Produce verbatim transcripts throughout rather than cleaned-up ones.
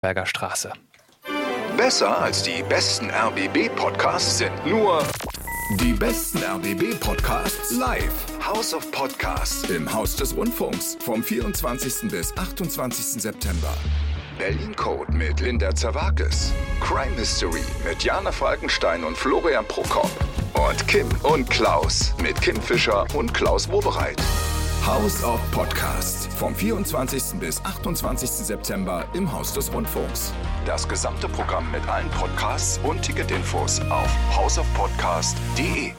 Berger Straße. Besser als die besten R B B-Podcasts sind nur die besten R B B-Podcasts live. House of Podcasts im Haus des Rundfunks vom vierundzwanzigsten bis achtundzwanzigsten September. Berlin Code mit Linda Zerwakis. Crime Mystery mit Jana Falkenstein und Florian Prokop. Und Kim und Klaus mit Kim Fischer und Klaus Wobereit. House of Podcasts vom vierundzwanzigsten bis achtundzwanzigsten September im Haus des Rundfunks. Das gesamte Programm mit allen Podcasts und Ticketinfos auf house of podcast punkt de.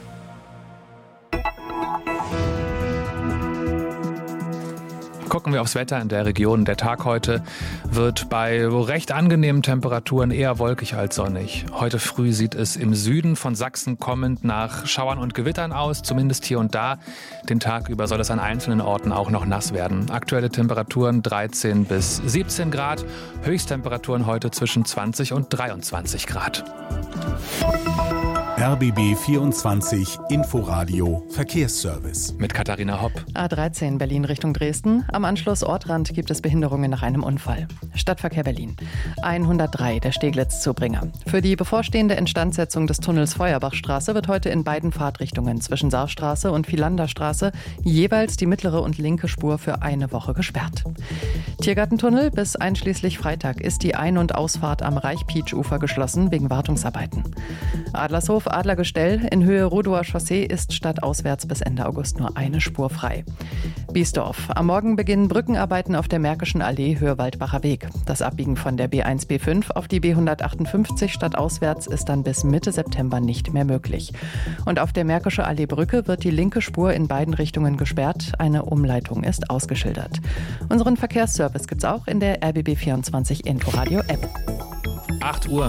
Gucken wir aufs Wetter in der Region. Der Tag heute wird bei recht angenehmen Temperaturen eher wolkig als sonnig. Heute früh sieht es im Süden von Sachsen kommend nach Schauern und Gewittern aus, zumindest hier und da. Den Tag über soll es an einzelnen Orten auch noch nass werden. Aktuelle Temperaturen dreizehn bis siebzehn Grad, Höchsttemperaturen heute zwischen zwanzig und dreiundzwanzig Grad. R B B vierundzwanzig Inforadio Verkehrsservice. Mit Katharina Hopp. A dreizehn Berlin Richtung Dresden. Am Anschluss Ortrand gibt es Behinderungen nach einem Unfall. Stadtverkehr Berlin. hundertdrei der Steglitz-Zubringer. Für die bevorstehende Instandsetzung des Tunnels Feuerbachstraße wird heute in beiden Fahrtrichtungen zwischen Saarstraße und Vilanderstraße jeweils die mittlere und linke Spur für eine Woche gesperrt. Tiergartentunnel bis einschließlich Freitag ist die Ein- und Ausfahrt am Reich-Pietsch-Ufer geschlossen wegen Wartungsarbeiten. Adlershof Adlergestell in Höhe Rudower Chaussee ist stadtauswärts bis Ende August nur eine Spur frei. Biesdorf. Am Morgen beginnen Brückenarbeiten auf der Märkischen Allee Höhe Waldbacher Weg. Das Abbiegen von der B eins B fünf auf die B hundertachtundfünfzig stadtauswärts ist dann bis Mitte September nicht mehr möglich. Und auf der Märkische Allee Brücke wird die linke Spur in beiden Richtungen gesperrt. Eine Umleitung ist ausgeschildert. Unseren Verkehrsservice gibt's auch in der R B B vierundzwanzig Inforadio App. acht Uhr.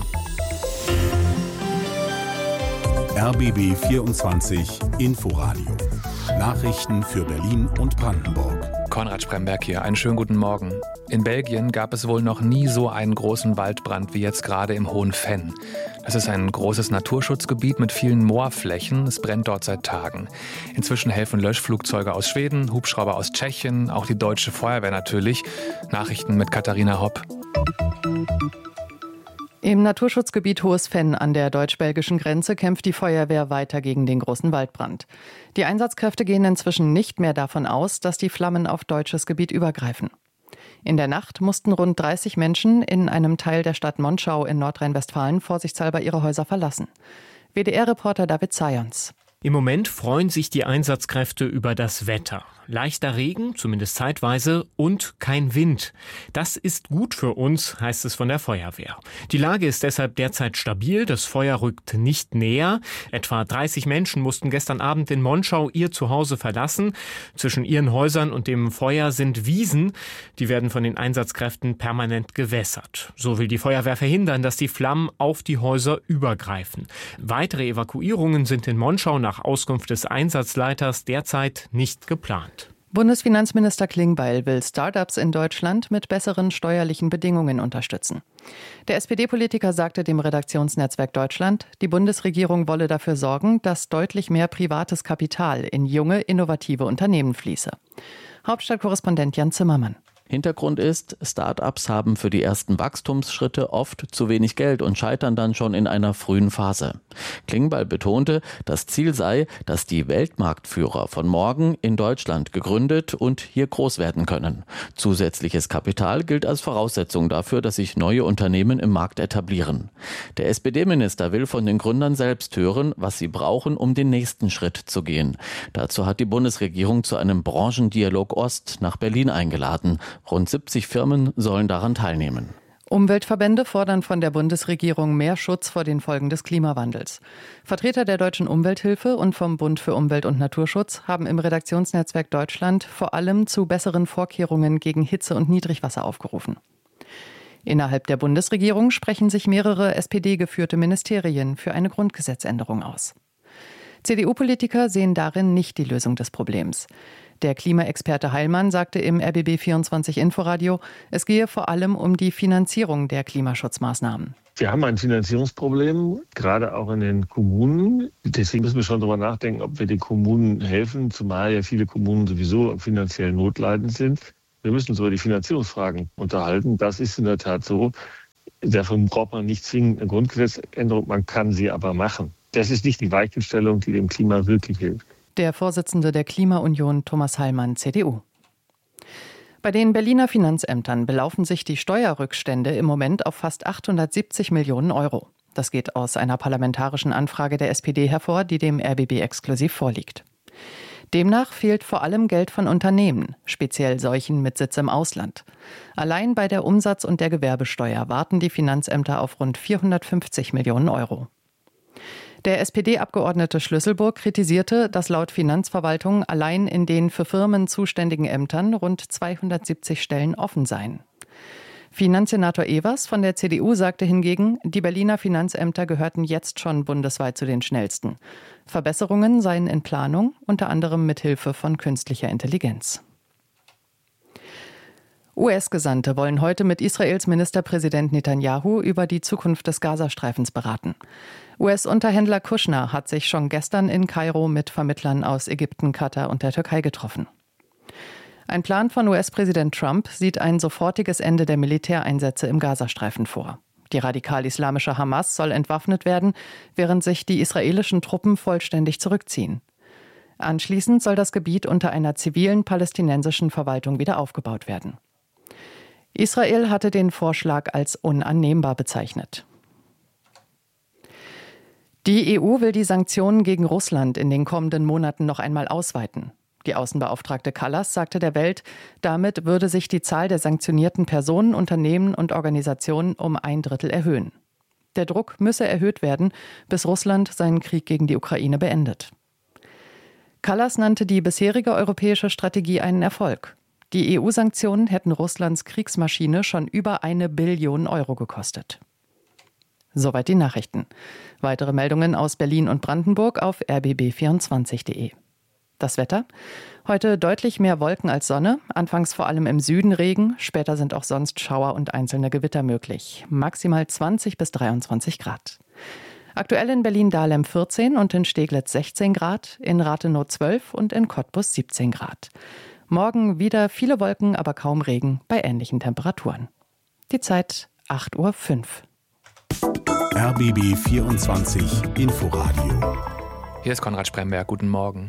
R B B vierundzwanzig Inforadio. Nachrichten für Berlin und Brandenburg. Konrad Spremberg hier. Einen schönen guten Morgen. In Belgien gab es wohl noch nie so einen großen Waldbrand wie jetzt gerade im Hohen Venn. Das ist ein großes Naturschutzgebiet mit vielen Moorflächen. Es brennt dort seit Tagen. Inzwischen helfen Löschflugzeuge aus Schweden, Hubschrauber aus Tschechien, auch die deutsche Feuerwehr natürlich. Nachrichten mit Katharina Hopp. Im Naturschutzgebiet Hohes Venn an der deutsch-belgischen Grenze kämpft die Feuerwehr weiter gegen den großen Waldbrand. Die Einsatzkräfte gehen inzwischen nicht mehr davon aus, dass die Flammen auf deutsches Gebiet übergreifen. In der Nacht mussten rund dreißig Menschen in einem Teil der Stadt Monschau in Nordrhein-Westfalen vorsichtshalber ihre Häuser verlassen. W D R-Reporter David Zayons. Im Moment freuen sich die Einsatzkräfte über das Wetter. Leichter Regen, zumindest zeitweise, und kein Wind. Das ist gut für uns, heißt es von der Feuerwehr. Die Lage ist deshalb derzeit stabil, das Feuer rückt nicht näher. Etwa dreißig Menschen mussten gestern Abend in Monschau ihr Zuhause verlassen. Zwischen ihren Häusern und dem Feuer sind Wiesen. Die werden von den Einsatzkräften permanent gewässert. So will die Feuerwehr verhindern, dass die Flammen auf die Häuser übergreifen. Weitere Evakuierungen sind in Monschau nach Auskunft des Einsatzleiters derzeit nicht geplant. Bundesfinanzminister Klingbeil will Start-ups in Deutschland mit besseren steuerlichen Bedingungen unterstützen. Der S P D-Politiker sagte dem Redaktionsnetzwerk Deutschland, die Bundesregierung wolle dafür sorgen, dass deutlich mehr privates Kapital in junge, innovative Unternehmen fließe. Hauptstadtkorrespondent Jan Zimmermann. Hintergrund ist, Start-ups haben für die ersten Wachstumsschritte oft zu wenig Geld und scheitern dann schon in einer frühen Phase. Klingbeil betonte, das Ziel sei, dass die Weltmarktführer von morgen in Deutschland gegründet und hier groß werden können. Zusätzliches Kapital gilt als Voraussetzung dafür, dass sich neue Unternehmen im Markt etablieren. Der S P D-Minister will von den Gründern selbst hören, was sie brauchen, um den nächsten Schritt zu gehen. Dazu hat die Bundesregierung zu einem Branchendialog Ost nach Berlin eingeladen. Rund siebzig Firmen sollen daran teilnehmen. Umweltverbände fordern von der Bundesregierung mehr Schutz vor den Folgen des Klimawandels. Vertreter der Deutschen Umwelthilfe und vom Bund für Umwelt- und Naturschutz haben im Redaktionsnetzwerk Deutschland vor allem zu besseren Vorkehrungen gegen Hitze und Niedrigwasser aufgerufen. Innerhalb der Bundesregierung sprechen sich mehrere S P D-geführte Ministerien für eine Grundgesetzänderung aus. C D U-Politiker sehen darin nicht die Lösung des Problems. Der Klimaexperte Heilmann sagte im R B B vierundzwanzig Inforadio, es gehe vor allem um die Finanzierung der Klimaschutzmaßnahmen. Wir haben ein Finanzierungsproblem, gerade auch in den Kommunen. Deswegen müssen wir schon darüber nachdenken, ob wir den Kommunen helfen, zumal ja viele Kommunen sowieso finanziell notleidend sind. Wir müssen uns über die Finanzierungsfragen unterhalten. Das ist in der Tat so, Dafür braucht man nicht zwingend eine Grundgesetzänderung, man kann sie aber machen. Das ist nicht die Weichenstellung, die dem Klima wirklich hilft. Der Vorsitzende der Klimaunion, Thomas Heilmann, C D U. Bei den Berliner Finanzämtern belaufen sich die Steuerrückstände im Moment auf fast achthundertsiebzig Millionen Euro. Das geht aus einer parlamentarischen Anfrage der S P D hervor, die dem R B B exklusiv vorliegt. Demnach fehlt vor allem Geld von Unternehmen, speziell solchen mit Sitz im Ausland. Allein bei der Umsatz- und der Gewerbesteuer warten die Finanzämter auf rund vierhundertfünfzig Millionen Euro. Der S P D-Abgeordnete Schlüsselburg kritisierte, dass laut Finanzverwaltung allein in den für Firmen zuständigen Ämtern rund zweihundertsiebzig Stellen offen seien. Finanzsenator Evers von der C D U sagte hingegen, die Berliner Finanzämter gehörten jetzt schon bundesweit zu den schnellsten. Verbesserungen seien in Planung, unter anderem mit Hilfe von künstlicher Intelligenz. U S-Gesandte wollen heute mit Israels Ministerpräsident Netanyahu über die Zukunft des Gazastreifens beraten. U S-Unterhändler Kushner hat sich schon gestern in Kairo mit Vermittlern aus Ägypten, Katar und der Türkei getroffen. Ein Plan von U S-Präsident Trump sieht ein sofortiges Ende der Militäreinsätze im Gazastreifen vor. Die radikal-islamische Hamas soll entwaffnet werden, während sich die israelischen Truppen vollständig zurückziehen. Anschließend soll das Gebiet unter einer zivilen palästinensischen Verwaltung wieder aufgebaut werden. Israel hatte den Vorschlag als unannehmbar bezeichnet. Die E U will die Sanktionen gegen Russland in den kommenden Monaten noch einmal ausweiten. Die Außenbeauftragte Kallas sagte der Welt, damit würde sich die Zahl der sanktionierten Personen, Unternehmen und Organisationen um ein Drittel erhöhen. Der Druck müsse erhöht werden, bis Russland seinen Krieg gegen die Ukraine beendet. Kallas nannte die bisherige europäische Strategie einen Erfolg. Die E U-Sanktionen hätten Russlands Kriegsmaschine schon über eine Billion Euro gekostet. Soweit die Nachrichten. Weitere Meldungen aus Berlin und Brandenburg auf r b b vierundzwanzig punkt de. Das Wetter? Heute deutlich mehr Wolken als Sonne, anfangs vor allem im Süden Regen, später sind auch sonst Schauer und einzelne Gewitter möglich. Maximal zwanzig bis dreiundzwanzig Grad. Aktuell in Berlin-Dahlem vierzehn und in Steglitz sechzehn Grad, in Rathenow zwölf und in Cottbus siebzehn Grad. Morgen wieder viele Wolken, aber kaum Regen bei ähnlichen Temperaturen. Die Zeit acht Uhr fünf. R B B vierundzwanzig Inforadio. Hier ist Konrad Spremberg, guten Morgen.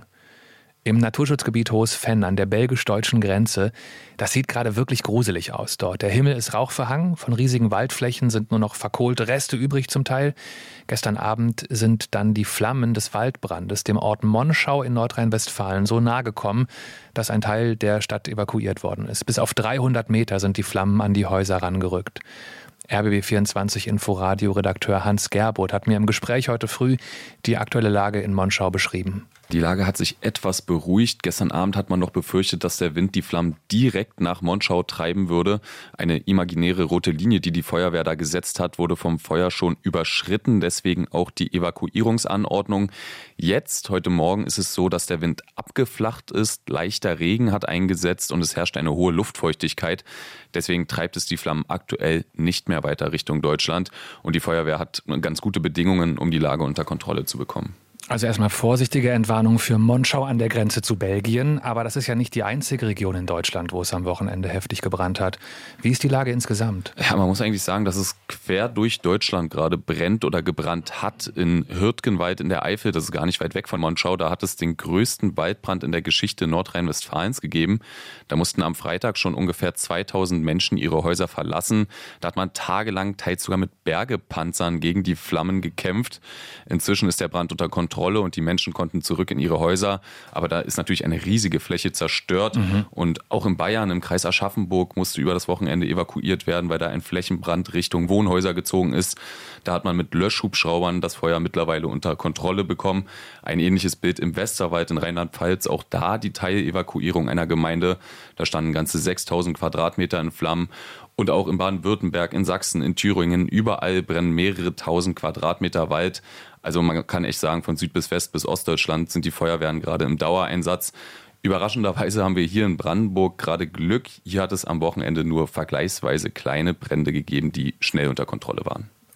Im Naturschutzgebiet Hohes Venn an der belgisch-deutschen Grenze, das sieht gerade wirklich gruselig aus dort. Der Himmel ist rauchverhangen, von riesigen Waldflächen sind nur noch verkohlte Reste übrig zum Teil. Gestern Abend sind dann die Flammen des Waldbrandes dem Ort Monschau in Nordrhein-Westfalen so nahe gekommen, dass ein Teil der Stadt evakuiert worden ist. Bis auf dreihundert Meter sind die Flammen an die Häuser rangerückt. R B B vierundzwanzig Inforadio-Redakteur Hans Gerboth hat mir im Gespräch heute früh die aktuelle Lage in Monschau beschrieben. Die Lage hat sich etwas beruhigt. Gestern Abend hat man noch befürchtet, dass der Wind die Flammen direkt nach Monschau treiben würde. Eine imaginäre rote Linie, die die Feuerwehr da gesetzt hat, wurde vom Feuer schon überschritten. Deswegen auch die Evakuierungsanordnung. Jetzt, heute Morgen, ist es so, dass der Wind abgeflacht ist. Leichter Regen hat eingesetzt und es herrscht eine hohe Luftfeuchtigkeit. Deswegen treibt es die Flammen aktuell nicht mehr weiter Richtung Deutschland. Und die Feuerwehr hat ganz gute Bedingungen, um die Lage unter Kontrolle zu bekommen. Also erstmal vorsichtige Entwarnung für Monschau an der Grenze zu Belgien. Aber das ist ja nicht die einzige Region in Deutschland, wo es am Wochenende heftig gebrannt hat. Wie ist die Lage insgesamt? Ja, man muss eigentlich sagen, dass es quer durch Deutschland gerade brennt oder gebrannt hat. In Hürtgenwald in der Eifel, das ist gar nicht weit weg von Monschau, da hat es den größten Waldbrand in der Geschichte Nordrhein-Westfalens gegeben. Da mussten am Freitag schon ungefähr zweitausend Menschen ihre Häuser verlassen. Da hat man tagelang, teils sogar mit Bergepanzern gegen die Flammen gekämpft. Inzwischen ist der Brand unter Kontrolle und die Menschen konnten zurück in ihre Häuser. Aber da ist natürlich eine riesige Fläche zerstört. Mhm. Und auch in Bayern, im Kreis Aschaffenburg, musste über das Wochenende evakuiert werden, weil da ein Flächenbrand Richtung Wohnhäuser gezogen ist. Da hat man mit Löschhubschraubern das Feuer mittlerweile unter Kontrolle bekommen. Ein ähnliches Bild im Westerwald in Rheinland-Pfalz. Auch da die Teilevakuierung einer Gemeinde. Da standen ganze sechstausend Quadratmeter in Flammen. Und auch in Baden-Württemberg, in Sachsen, in Thüringen, überall brennen mehrere tausend Quadratmeter Wald. Also man kann echt sagen, von Süd bis West bis Ostdeutschland sind die Feuerwehren gerade im Dauereinsatz. Überraschenderweise haben wir hier in Brandenburg gerade Glück. Hier hat es am Wochenende nur vergleichsweise kleine Brände gegeben, die schnell unter Kontrolle waren.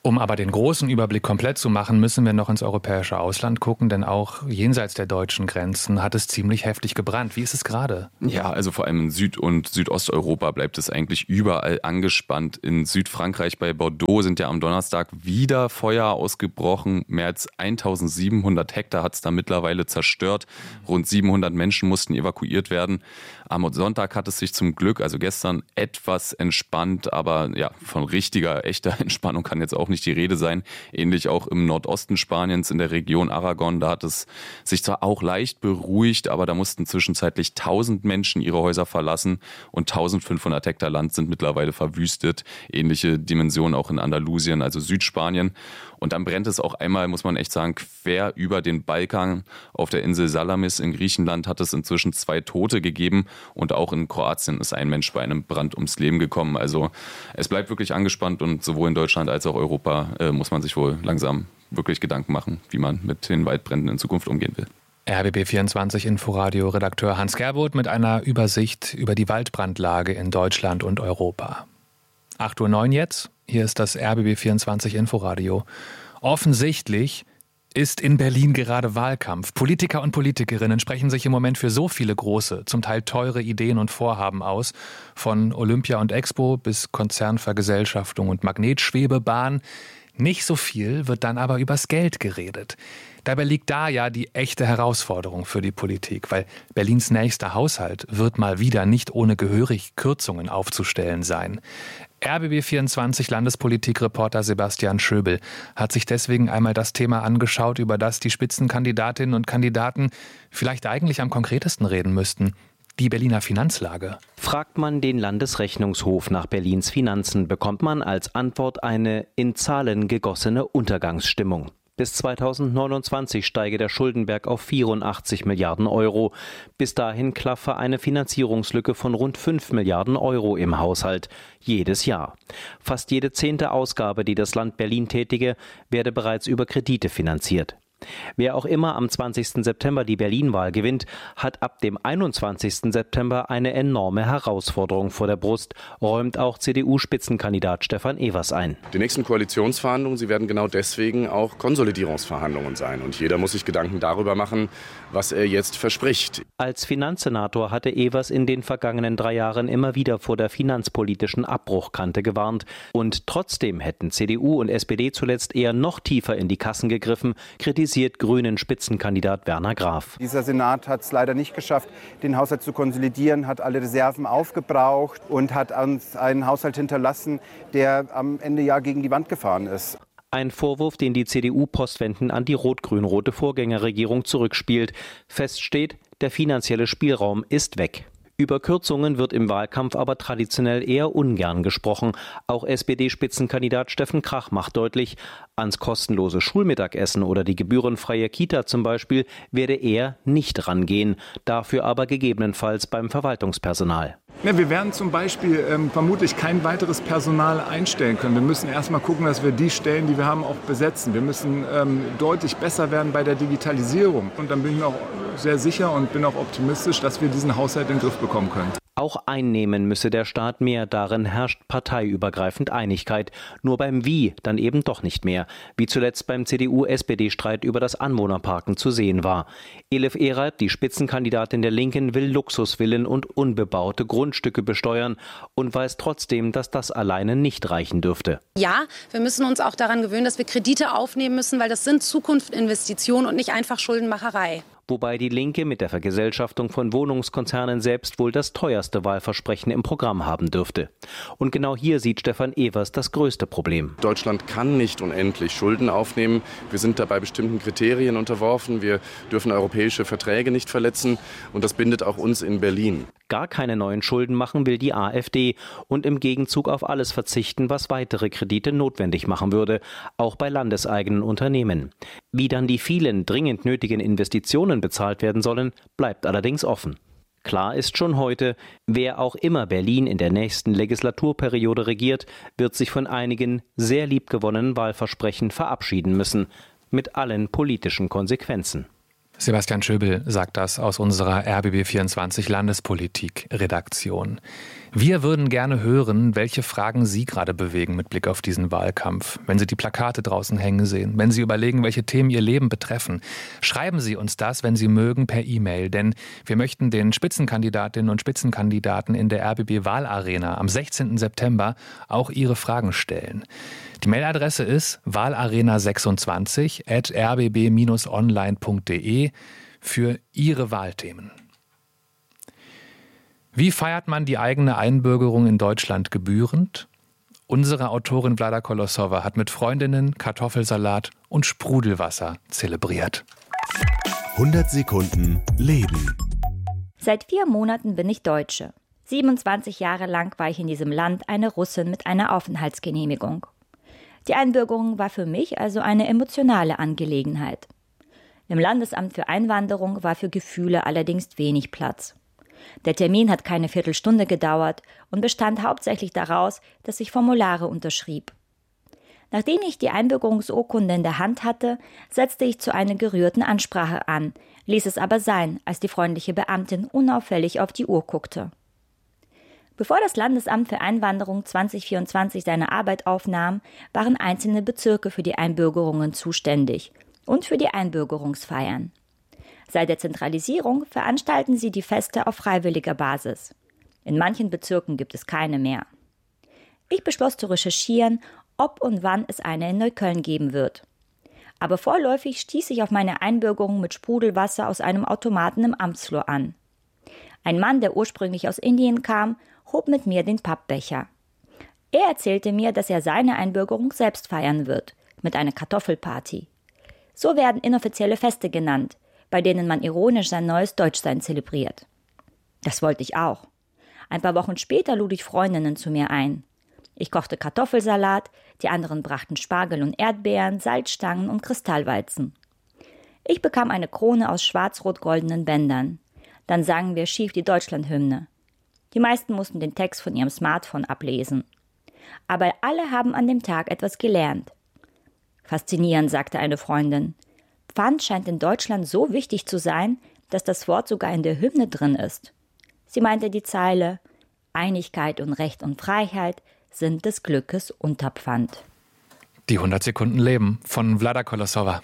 Um aber den großen Überblick komplett zu machen, müssen wir noch ins europäische Ausland gucken, denn auch jenseits der deutschen Grenzen hat es ziemlich heftig gebrannt. Wie ist es gerade? Ja, also vor allem in Süd- und Südosteuropa bleibt es eigentlich überall angespannt. In Südfrankreich bei Bordeaux sind ja am Donnerstag wieder Feuer ausgebrochen. Mehr als eintausendsiebenhundert Hektar hat es da mittlerweile zerstört. Rund siebenhundert Menschen mussten evakuiert werden. Am Sonntag hat es sich zum Glück, also gestern, etwas entspannt, aber ja, von richtiger, echter Entspannung kann jetzt auch nicht die Rede sein. Ähnlich auch im Nordosten Spaniens, in der Region Aragon, da hat es sich zwar auch leicht beruhigt, aber da mussten zwischenzeitlich tausend Menschen ihre Häuser verlassen und eintausendfünfhundert Hektar Land sind mittlerweile verwüstet. Ähnliche Dimensionen auch in Andalusien, also Südspanien. Und dann brennt es auch einmal, muss man echt sagen, quer über den Balkan. Auf der Insel Salamis in Griechenland hat es inzwischen zwei Tote gegeben und auch in Kroatien ist ein Mensch bei einem Brand ums Leben gekommen. Also es bleibt wirklich angespannt und sowohl in Deutschland als auch Europa äh, muss man sich wohl langsam wirklich Gedanken machen, wie man mit den Waldbränden in Zukunft umgehen will. R B B vierundzwanzig Inforadio-Redakteur Hans Gerbold mit einer Übersicht über die Waldbrandlage in Deutschland und Europa. acht Uhr neun jetzt, hier ist das R B B vierundzwanzig Inforadio. Offensichtlich ist in Berlin gerade Wahlkampf. Politiker und Politikerinnen sprechen sich im Moment für so viele große, zum Teil teure Ideen und Vorhaben aus. Von Olympia und Expo bis Konzernvergesellschaftung und Magnetschwebebahn. Nicht so viel wird dann aber übers Geld geredet. Dabei liegt da ja die echte Herausforderung für die Politik, weil Berlins nächster Haushalt wird mal wieder nicht ohne gehörig Kürzungen aufzustellen sein. R B B vierundzwanzig Landespolitikreporter Sebastian Schöbel hat sich deswegen einmal das Thema angeschaut, über das die Spitzenkandidatinnen und Kandidaten vielleicht eigentlich am konkretesten reden müssten. Die Berliner Finanzlage. Fragt man den Landesrechnungshof nach Berlins Finanzen, bekommt man als Antwort eine in Zahlen gegossene Untergangsstimmung. Bis zweitausendneunundzwanzig steige der Schuldenberg auf vierundachtzig Milliarden Euro. Bis dahin klaffe eine Finanzierungslücke von rund fünf Milliarden Euro im Haushalt. Jedes Jahr. Fast jede zehnte Ausgabe, die das Land Berlin tätige, werde bereits über Kredite finanziert. Wer auch immer am zwanzigsten September die Berlin-Wahl gewinnt, hat ab dem einundzwanzigsten September eine enorme Herausforderung vor der Brust, räumt auch C D U-Spitzenkandidat Stefan Evers ein. Die nächsten Koalitionsverhandlungen, sie werden genau deswegen auch Konsolidierungsverhandlungen sein. Und jeder muss sich Gedanken darüber machen, was er jetzt verspricht. Als Finanzsenator hatte Evers in den vergangenen drei Jahren immer wieder vor der finanzpolitischen Abbruchkante gewarnt. Und trotzdem hätten C D U und S P D zuletzt eher noch tiefer in die Kassen gegriffen, kritisiert Grünen Spitzenkandidat Werner Graf. Dieser Senat hat es leider nicht geschafft, den Haushalt zu konsolidieren, hat alle Reserven aufgebraucht und hat uns einen Haushalt hinterlassen, der am Ende ja gegen die Wand gefahren ist. Ein Vorwurf, den die C D U postwendend an die rot-grün-rote Vorgängerregierung zurückspielt. Fest steht, der finanzielle Spielraum ist weg. Über Kürzungen wird im Wahlkampf aber traditionell eher ungern gesprochen. Auch S P D-Spitzenkandidat Steffen Krach macht deutlich, ans kostenlose Schulmittagessen oder die gebührenfreie Kita zum Beispiel werde er nicht rangehen. Dafür aber gegebenenfalls beim Verwaltungspersonal. Ja, wir werden zum Beispiel ähm, vermutlich kein weiteres Personal einstellen können. Wir müssen erst mal gucken, dass wir die Stellen, die wir haben, auch besetzen. Wir müssen ähm, deutlich besser werden bei der Digitalisierung. Und dann bin ich mir auch sehr sicher und bin auch optimistisch, dass wir diesen Haushalt in den Griff bekommen können. Auch einnehmen müsse der Staat mehr, darin herrscht parteiübergreifend Einigkeit. Nur beim Wie dann eben doch nicht mehr, wie zuletzt beim C D U-S P D-Streit über das Anwohnerparken zu sehen war. Elif Erath, die Spitzenkandidatin der Linken, will Luxusvillen und unbebaute Grundstücke besteuern und weiß trotzdem, dass das alleine nicht reichen dürfte. Ja, wir müssen uns auch daran gewöhnen, dass wir Kredite aufnehmen müssen, weil das sind Zukunftsinvestitionen und nicht einfach Schuldenmacherei. Wobei die Linke mit der Vergesellschaftung von Wohnungskonzernen selbst wohl das teuerste Wahlversprechen im Programm haben dürfte. Und genau hier sieht Stefan Evers das größte Problem. Deutschland kann nicht unendlich Schulden aufnehmen. Wir sind dabei bestimmten Kriterien unterworfen. Wir dürfen europäische Verträge nicht verletzen. Und das bindet auch uns in Berlin. Gar keine neuen Schulden machen will die AfD und im Gegenzug auf alles verzichten, was weitere Kredite notwendig machen würde, auch bei landeseigenen Unternehmen. Wie dann die vielen dringend nötigen Investitionen bezahlt werden sollen, bleibt allerdings offen. Klar ist schon heute, wer auch immer Berlin in der nächsten Legislaturperiode regiert, wird sich von einigen sehr liebgewonnenen Wahlversprechen verabschieden müssen, mit allen politischen Konsequenzen. Sebastian Schöbel sagt das aus unserer R B B vierundzwanzig Landespolitik-Redaktion. Wir würden gerne hören, welche Fragen Sie gerade bewegen mit Blick auf diesen Wahlkampf. Wenn Sie die Plakate draußen hängen sehen, wenn Sie überlegen, welche Themen Ihr Leben betreffen. Schreiben Sie uns das, wenn Sie mögen, per E-Mail. Denn wir möchten den Spitzenkandidatinnen und Spitzenkandidaten in der R B B-Wahlarena am sechzehnten September auch Ihre Fragen stellen. Die Mailadresse ist wahlarena sechsundzwanzig at r b b dash online punkt d e für Ihre Wahlthemen. Wie feiert man die eigene Einbürgerung in Deutschland gebührend? Unsere Autorin Vlada Kolosova hat mit Freundinnen Kartoffelsalat und Sprudelwasser zelebriert. hundert Sekunden Leben. Seit vier Monaten bin ich Deutsche. siebenundzwanzig Jahre lang war ich in diesem Land eine Russin mit einer Aufenthaltsgenehmigung. Die Einbürgerung war für mich also eine emotionale Angelegenheit. Im Landesamt für Einwanderung war für Gefühle allerdings wenig Platz. Der Termin hat keine Viertelstunde gedauert und bestand hauptsächlich daraus, dass ich Formulare unterschrieb. Nachdem ich die Einbürgerungsurkunde in der Hand hatte, setzte ich zu einer gerührten Ansprache an, ließ es aber sein, als die freundliche Beamtin unauffällig auf die Uhr guckte. Bevor das Landesamt für Einwanderung zwanzig vierundzwanzig seine Arbeit aufnahm, waren einzelne Bezirke für die Einbürgerungen zuständig und für die Einbürgerungsfeiern. Seit der Zentralisierung veranstalten sie die Feste auf freiwilliger Basis. In manchen Bezirken gibt es keine mehr. Ich beschloss zu recherchieren, ob und wann es eine in Neukölln geben wird. Aber vorläufig stieß ich auf meine Einbürgerung mit Sprudelwasser aus einem Automaten im Amtsflur an. Ein Mann, der ursprünglich aus Indien kam, hob mit mir den Pappbecher. Er erzählte mir, dass er seine Einbürgerung selbst feiern wird, mit einer Kartoffelparty. So werden inoffizielle Feste genannt, bei denen man ironisch sein neues Deutschsein zelebriert. Das wollte ich auch. Ein paar Wochen später lud ich Freundinnen zu mir ein. Ich kochte Kartoffelsalat, die anderen brachten Spargel und Erdbeeren, Salzstangen und Kristallweizen. Ich bekam eine Krone aus schwarz-rot-goldenen Bändern. Dann sangen wir schief die Deutschlandhymne. Die meisten mussten den Text von ihrem Smartphone ablesen. Aber alle haben an dem Tag etwas gelernt. Faszinierend, sagte eine Freundin. Pfand scheint in Deutschland so wichtig zu sein, dass das Wort sogar in der Hymne drin ist. Sie meinte die Zeile: Einigkeit und Recht und Freiheit sind des Glückes Unterpfand. Die hundert Sekunden Leben von Vlada Kolosova.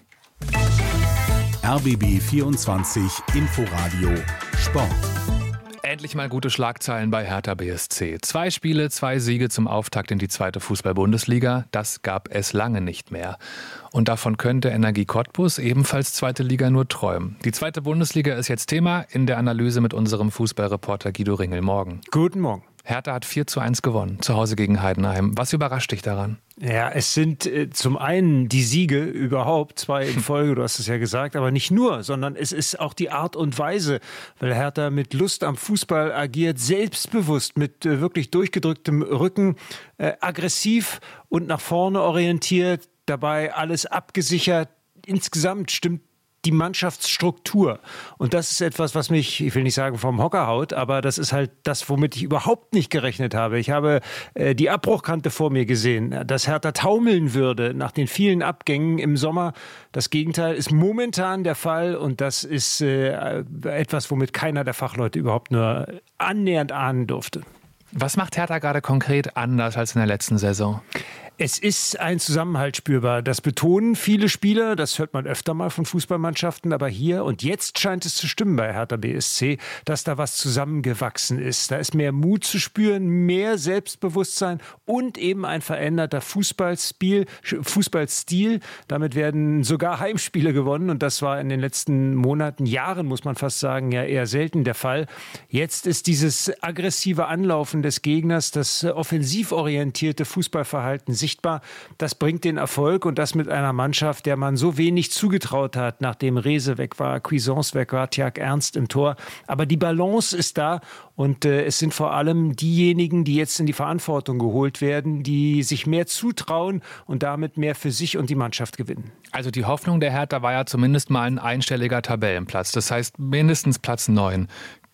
R B B vierundzwanzig Inforadio Sport. Endlich mal gute Schlagzeilen bei Hertha B S C. Zwei Spiele, zwei Siege zum Auftakt in die zweite Fußball-Bundesliga. Das gab es lange nicht mehr. Und davon könnte Energie Cottbus, ebenfalls zweite Liga, nur träumen. Die zweite Bundesliga ist jetzt Thema in der Analyse mit unserem Fußballreporter Guido Ringel. Morgen. Guten Morgen. Hertha hat vier zu eins gewonnen, zu Hause gegen Heidenheim. Was überrascht dich daran? Ja, es sind äh, zum einen die Siege überhaupt, zwei in Folge, du hast es ja gesagt, aber nicht nur, sondern es ist auch die Art und Weise, weil Hertha mit Lust am Fußball agiert, selbstbewusst, mit äh, wirklich durchgedrücktem Rücken, äh, aggressiv und nach vorne orientiert, dabei alles abgesichert. Insgesamt stimmt die Mannschaftsstruktur. Und das ist etwas, was mich, ich will nicht sagen vom Hocker haut, aber das ist halt das, womit ich überhaupt nicht gerechnet habe. Ich habe äh, die Abbruchkante vor mir gesehen, dass Hertha taumeln würde nach den vielen Abgängen im Sommer. Das Gegenteil ist momentan der Fall und das ist äh, etwas, womit keiner der Fachleute überhaupt nur annähernd ahnen durfte. Was macht Hertha gerade konkret anders als in der letzten Saison? Es ist ein Zusammenhalt spürbar. Das betonen viele Spieler, das hört man öfter mal von Fußballmannschaften, aber hier und jetzt scheint es zu stimmen bei Hertha B S C, dass da was zusammengewachsen ist. Da ist mehr Mut zu spüren, mehr Selbstbewusstsein und eben ein veränderter Fußballstil. Fußballstil. Damit werden sogar Heimspiele gewonnen und das war in den letzten Monaten, Jahren, muss man fast sagen, ja eher selten der Fall. Jetzt ist dieses aggressive Anlaufen des Gegners, das offensiv orientierte Fußballverhalten sichtbar. Das bringt den Erfolg und das mit einer Mannschaft, der man so wenig zugetraut hat, nachdem Rehse weg war, Cuisance weg war, Tjag Ernst im Tor. Aber die Balance ist da und äh, es sind vor allem diejenigen, die jetzt in die Verantwortung geholt werden, die sich mehr zutrauen und damit mehr für sich und die Mannschaft gewinnen. Also die Hoffnung der Hertha war ja zumindest mal ein einstelliger Tabellenplatz. Das heißt mindestens Platz neun.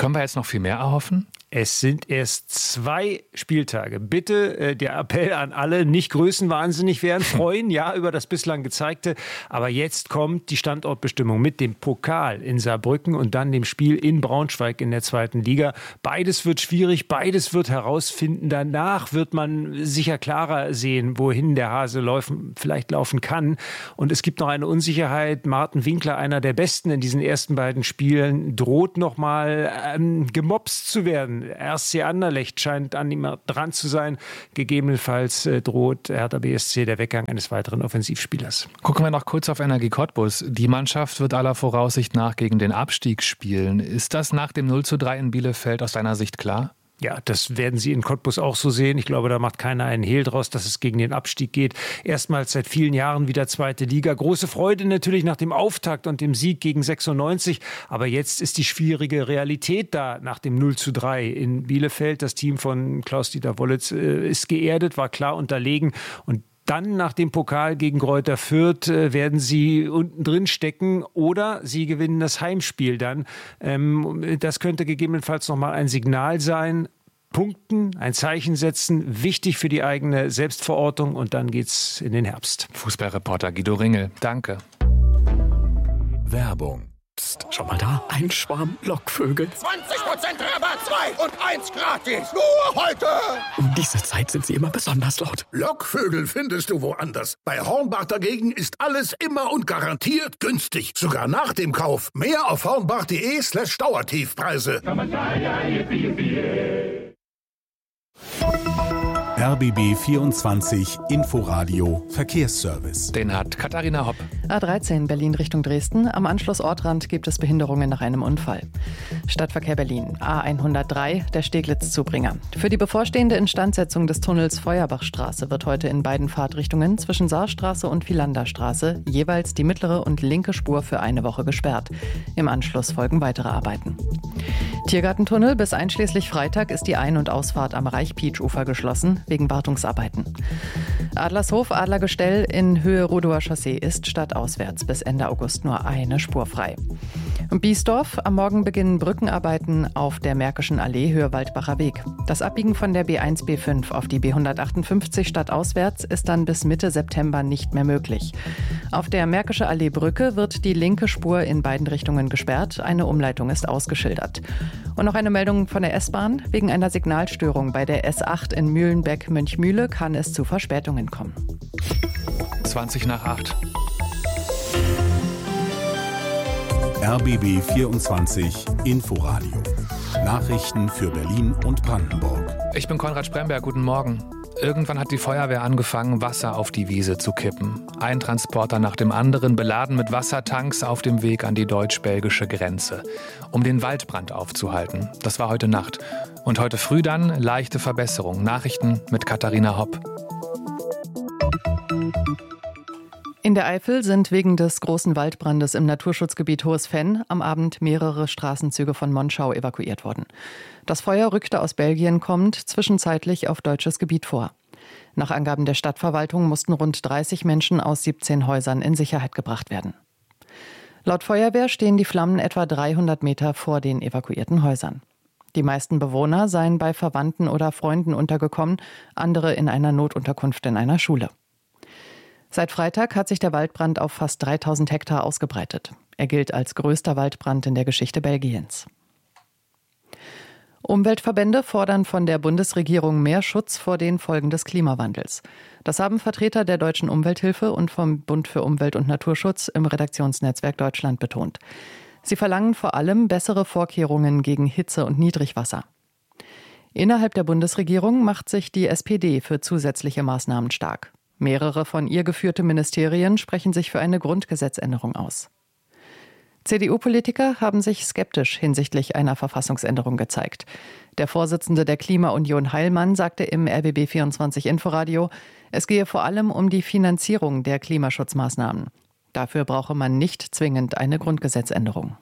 Können wir jetzt noch viel mehr erhoffen? Es sind erst zwei Spieltage. Bitte äh, der Appell an alle, nicht größenwahnsinnig werden, freuen, ja, über das bislang Gezeigte. Aber jetzt kommt die Standortbestimmung mit dem Pokal in Saarbrücken und dann dem Spiel in Braunschweig in der zweiten Liga. Beides wird schwierig, beides wird herausfinden. Danach wird man sicher klarer sehen, wohin der Hase laufen, vielleicht laufen kann. Und es gibt noch eine Unsicherheit. Martin Winkler, einer der Besten in diesen ersten beiden Spielen, droht noch mal ähm, gemobst zu werden. R C Anderlecht scheint an ihm dran zu sein. Gegebenenfalls äh, droht Hertha B S C der Weggang eines weiteren Offensivspielers. Gucken wir noch kurz auf Energie Cottbus. Die Mannschaft wird aller Voraussicht nach gegen den Abstieg spielen. Ist das nach dem null zu drei in Bielefeld aus deiner Sicht klar? Ja, das werden Sie in Cottbus auch so sehen. Ich glaube, da macht keiner einen Hehl draus, dass es gegen den Abstieg geht. Erstmals seit vielen Jahren wieder zweite Liga. Große Freude natürlich nach dem Auftakt und dem Sieg gegen sechsundneunzig. Aber jetzt ist die schwierige Realität da nach dem null zu drei in Bielefeld. Das Team von Klaus-Dieter Wollitz äh, ist geerdet, war klar unterlegen. Und dann nach dem Pokal gegen Greuther Fürth äh, werden sie unten drin stecken oder sie gewinnen das Heimspiel dann. Ähm, das könnte gegebenenfalls nochmal ein Signal sein. Punkten, ein Zeichen setzen, wichtig für die eigene Selbstverortung und dann geht's in den Herbst. Fußballreporter Guido Ringel, danke. Werbung. Psst, schau mal da, ein Schwarm Lockvögel. zwanzig Prozent Rabatt, zwei und eins gratis. Nur heute. Um diese Zeit sind sie immer besonders laut. Lockvögel findest du woanders. Bei Hornbach dagegen ist alles immer und garantiert günstig. Sogar nach dem Kauf. Mehr auf hornbach.de slash Dauertiefpreise. R B B vierundzwanzig Inforadio Verkehrsservice. Den hat Katharina Hopp. A dreizehn Berlin Richtung Dresden. Am Anschluss Ortrand gibt es Behinderungen nach einem Unfall. Stadtverkehr Berlin. A hundertdrei, der Steglitz-Zubringer. Für die bevorstehende Instandsetzung des Tunnels Feuerbachstraße wird heute in beiden Fahrtrichtungen zwischen Saarstraße und Vilanderstraße jeweils die mittlere und linke Spur für eine Woche gesperrt. Im Anschluss folgen weitere Arbeiten. Tiergartentunnel. Bis einschließlich Freitag ist die Ein- und Ausfahrt am Reichpietsch-Ufer geschlossen, wegen Wartungsarbeiten. Adlershof, Adlergestell in Höhe Rudower Chaussee ist stadtauswärts bis Ende August nur eine Spur frei. Biesdorf, am Morgen beginnen Brückenarbeiten auf der Märkischen Allee Höhe Waldbacher Weg. Das Abbiegen von der B eins B fünf auf die B hundertachtundfünfzig stadtauswärts ist dann bis Mitte September nicht mehr möglich. Auf der Märkische Allee Brücke wird die linke Spur in beiden Richtungen gesperrt. Eine Umleitung ist ausgeschildert. Und noch eine Meldung von der S-Bahn. Wegen einer Signalstörung bei der S acht in Mühlenbeck-Mönchmühle kann es zu Verspätungen kommen. zwanzig nach acht. R B B vierundzwanzig Inforadio. Nachrichten für Berlin und Brandenburg. Ich bin Konrad Spremberg, guten Morgen. Irgendwann hat die Feuerwehr angefangen, Wasser auf die Wiese zu kippen. Ein Transporter nach dem anderen, beladen mit Wassertanks auf dem Weg an die deutsch-belgische Grenze, um den Waldbrand aufzuhalten. Das war heute Nacht. Und heute früh dann leichte Verbesserung. Nachrichten mit Katharina Hopp. In der Eifel sind wegen des großen Waldbrandes im Naturschutzgebiet Hohes Fenn am Abend mehrere Straßenzüge von Monschau evakuiert worden. Das Feuer rückte aus Belgien kommend zwischenzeitlich auf deutsches Gebiet vor. Nach Angaben der Stadtverwaltung mussten rund dreißig Menschen aus siebzehn Häusern in Sicherheit gebracht werden. Laut Feuerwehr stehen die Flammen etwa dreihundert Meter vor den evakuierten Häusern. Die meisten Bewohner seien bei Verwandten oder Freunden untergekommen, andere in einer Notunterkunft in einer Schule. Seit Freitag hat sich der Waldbrand auf fast dreitausend Hektar ausgebreitet. Er gilt als größter Waldbrand in der Geschichte Belgiens. Umweltverbände fordern von der Bundesregierung mehr Schutz vor den Folgen des Klimawandels. Das haben Vertreter der Deutschen Umwelthilfe und vom Bund für Umwelt und Naturschutz im Redaktionsnetzwerk Deutschland betont. Sie verlangen vor allem bessere Vorkehrungen gegen Hitze und Niedrigwasser. Innerhalb der Bundesregierung macht sich die S P D für zusätzliche Maßnahmen stark. Mehrere von ihr geführte Ministerien sprechen sich für eine Grundgesetzänderung aus. C D U-Politiker haben sich skeptisch hinsichtlich einer Verfassungsänderung gezeigt. Der Vorsitzende der Klimaunion Heilmann sagte im R B B vierundzwanzig Inforadio, es gehe vor allem um die Finanzierung der Klimaschutzmaßnahmen. Dafür brauche man nicht zwingend eine Grundgesetzänderung.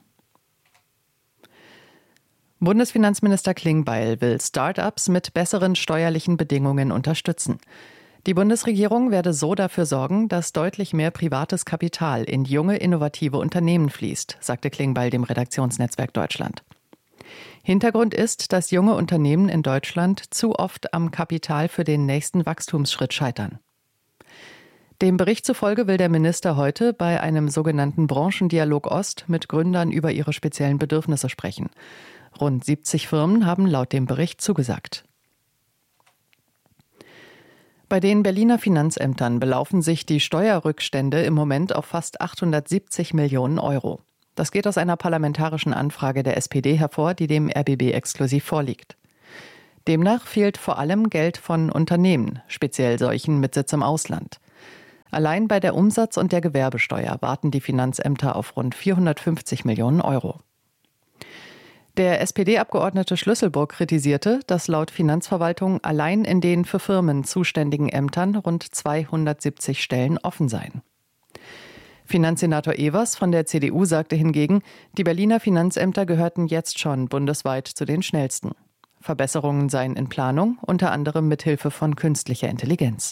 Bundesfinanzminister Klingbeil will Start-ups mit besseren steuerlichen Bedingungen unterstützen. Die Bundesregierung werde so dafür sorgen, dass deutlich mehr privates Kapital in junge, innovative Unternehmen fließt, sagte Klingbeil dem Redaktionsnetzwerk Deutschland. Hintergrund ist, dass junge Unternehmen in Deutschland zu oft am Kapital für den nächsten Wachstumsschritt scheitern. Dem Bericht zufolge will der Minister heute bei einem sogenannten Branchendialog Ost mit Gründern über ihre speziellen Bedürfnisse sprechen. Rund siebzig Firmen haben laut dem Bericht zugesagt. Bei den Berliner Finanzämtern belaufen sich die Steuerrückstände im Moment auf fast achthundertsiebzig Millionen Euro. Das geht aus einer parlamentarischen Anfrage der S P D hervor, die dem R B B exklusiv vorliegt. Demnach fehlt vor allem Geld von Unternehmen, speziell solchen mit Sitz im Ausland. Allein bei der Umsatz- und der Gewerbesteuer warten die Finanzämter auf rund vierhundertfünfzig Millionen Euro. Der S P D-Abgeordnete Schlüsselburg kritisierte, dass laut Finanzverwaltung allein in den für Firmen zuständigen Ämtern rund zweihundertsiebzig Stellen offen seien. Finanzsenator Evers von der C D U sagte hingegen, die Berliner Finanzämter gehörten jetzt schon bundesweit zu den schnellsten. Verbesserungen seien in Planung, unter anderem mit Hilfe von künstlicher Intelligenz.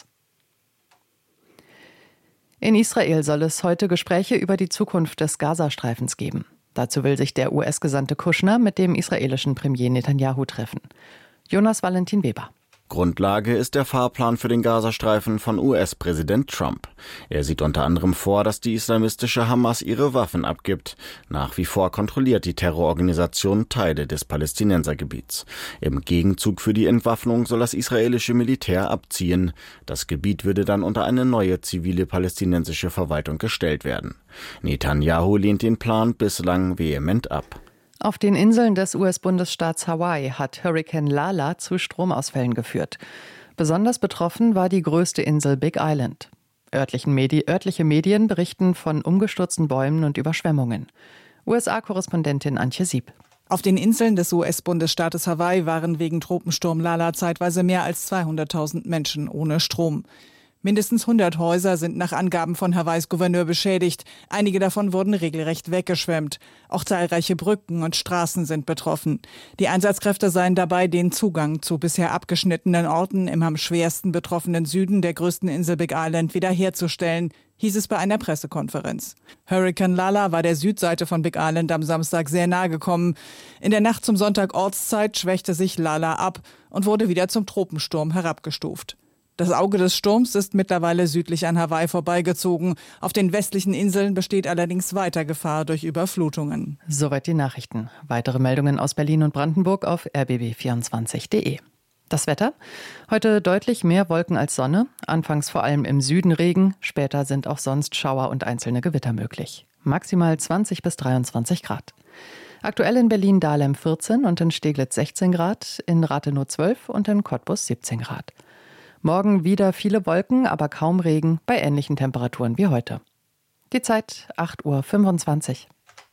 In Israel soll es heute Gespräche über die Zukunft des Gazastreifens geben. Dazu will sich der U S-Gesandte Kushner mit dem israelischen Premier Netanyahu treffen. Jonas Valentin Weber. Grundlage ist der Fahrplan für den Gazastreifen von U S-Präsident Trump. Er sieht unter anderem vor, dass die islamistische Hamas ihre Waffen abgibt. Nach wie vor kontrolliert die Terrororganisation Teile des Palästinensergebiets. Im Gegenzug für die Entwaffnung soll das israelische Militär abziehen. Das Gebiet würde dann unter eine neue zivile palästinensische Verwaltung gestellt werden. Netanyahu lehnt den Plan bislang vehement ab. Auf den Inseln des U S-Bundesstaats Hawaii hat Hurrikan Lala zu Stromausfällen geführt. Besonders betroffen war die größte Insel Big Island. Örtlichen Medi- örtliche Medien berichten von umgestürzten Bäumen und Überschwemmungen. U S A-Korrespondentin Antje Sieb. Auf den Inseln des U S-Bundesstaates Hawaii waren wegen Tropensturm Lala zeitweise mehr als zweihunderttausend Menschen ohne Strom. Mindestens hundert Häuser sind nach Angaben von Hawaiis Gouverneur beschädigt. Einige davon wurden regelrecht weggeschwemmt. Auch zahlreiche Brücken und Straßen sind betroffen. Die Einsatzkräfte seien dabei, den Zugang zu bisher abgeschnittenen Orten im am schwersten betroffenen Süden der größten Insel Big Island wiederherzustellen, hieß es bei einer Pressekonferenz. Hurrikan Lala war der Südseite von Big Island am Samstag sehr nahe gekommen. In der Nacht zum Sonntag Ortszeit schwächte sich Lala ab und wurde wieder zum Tropensturm herabgestuft. Das Auge des Sturms ist mittlerweile südlich an Hawaii vorbeigezogen. Auf den westlichen Inseln besteht allerdings weiter Gefahr durch Überflutungen. Soweit die Nachrichten. Weitere Meldungen aus Berlin und Brandenburg auf r b b vierundzwanzig punkt d e. Das Wetter? Heute deutlich mehr Wolken als Sonne. Anfangs vor allem im Süden Regen. Später sind auch sonst Schauer und einzelne Gewitter möglich. Maximal zwanzig bis dreiundzwanzig Grad. Aktuell in Berlin-Dahlem vierzehn und in Steglitz sechzehn Grad, in Rathenow zwölf und in Cottbus siebzehn Grad. Morgen wieder viele Wolken, aber kaum Regen bei ähnlichen Temperaturen wie heute. Die Zeit acht Uhr fünfundzwanzig.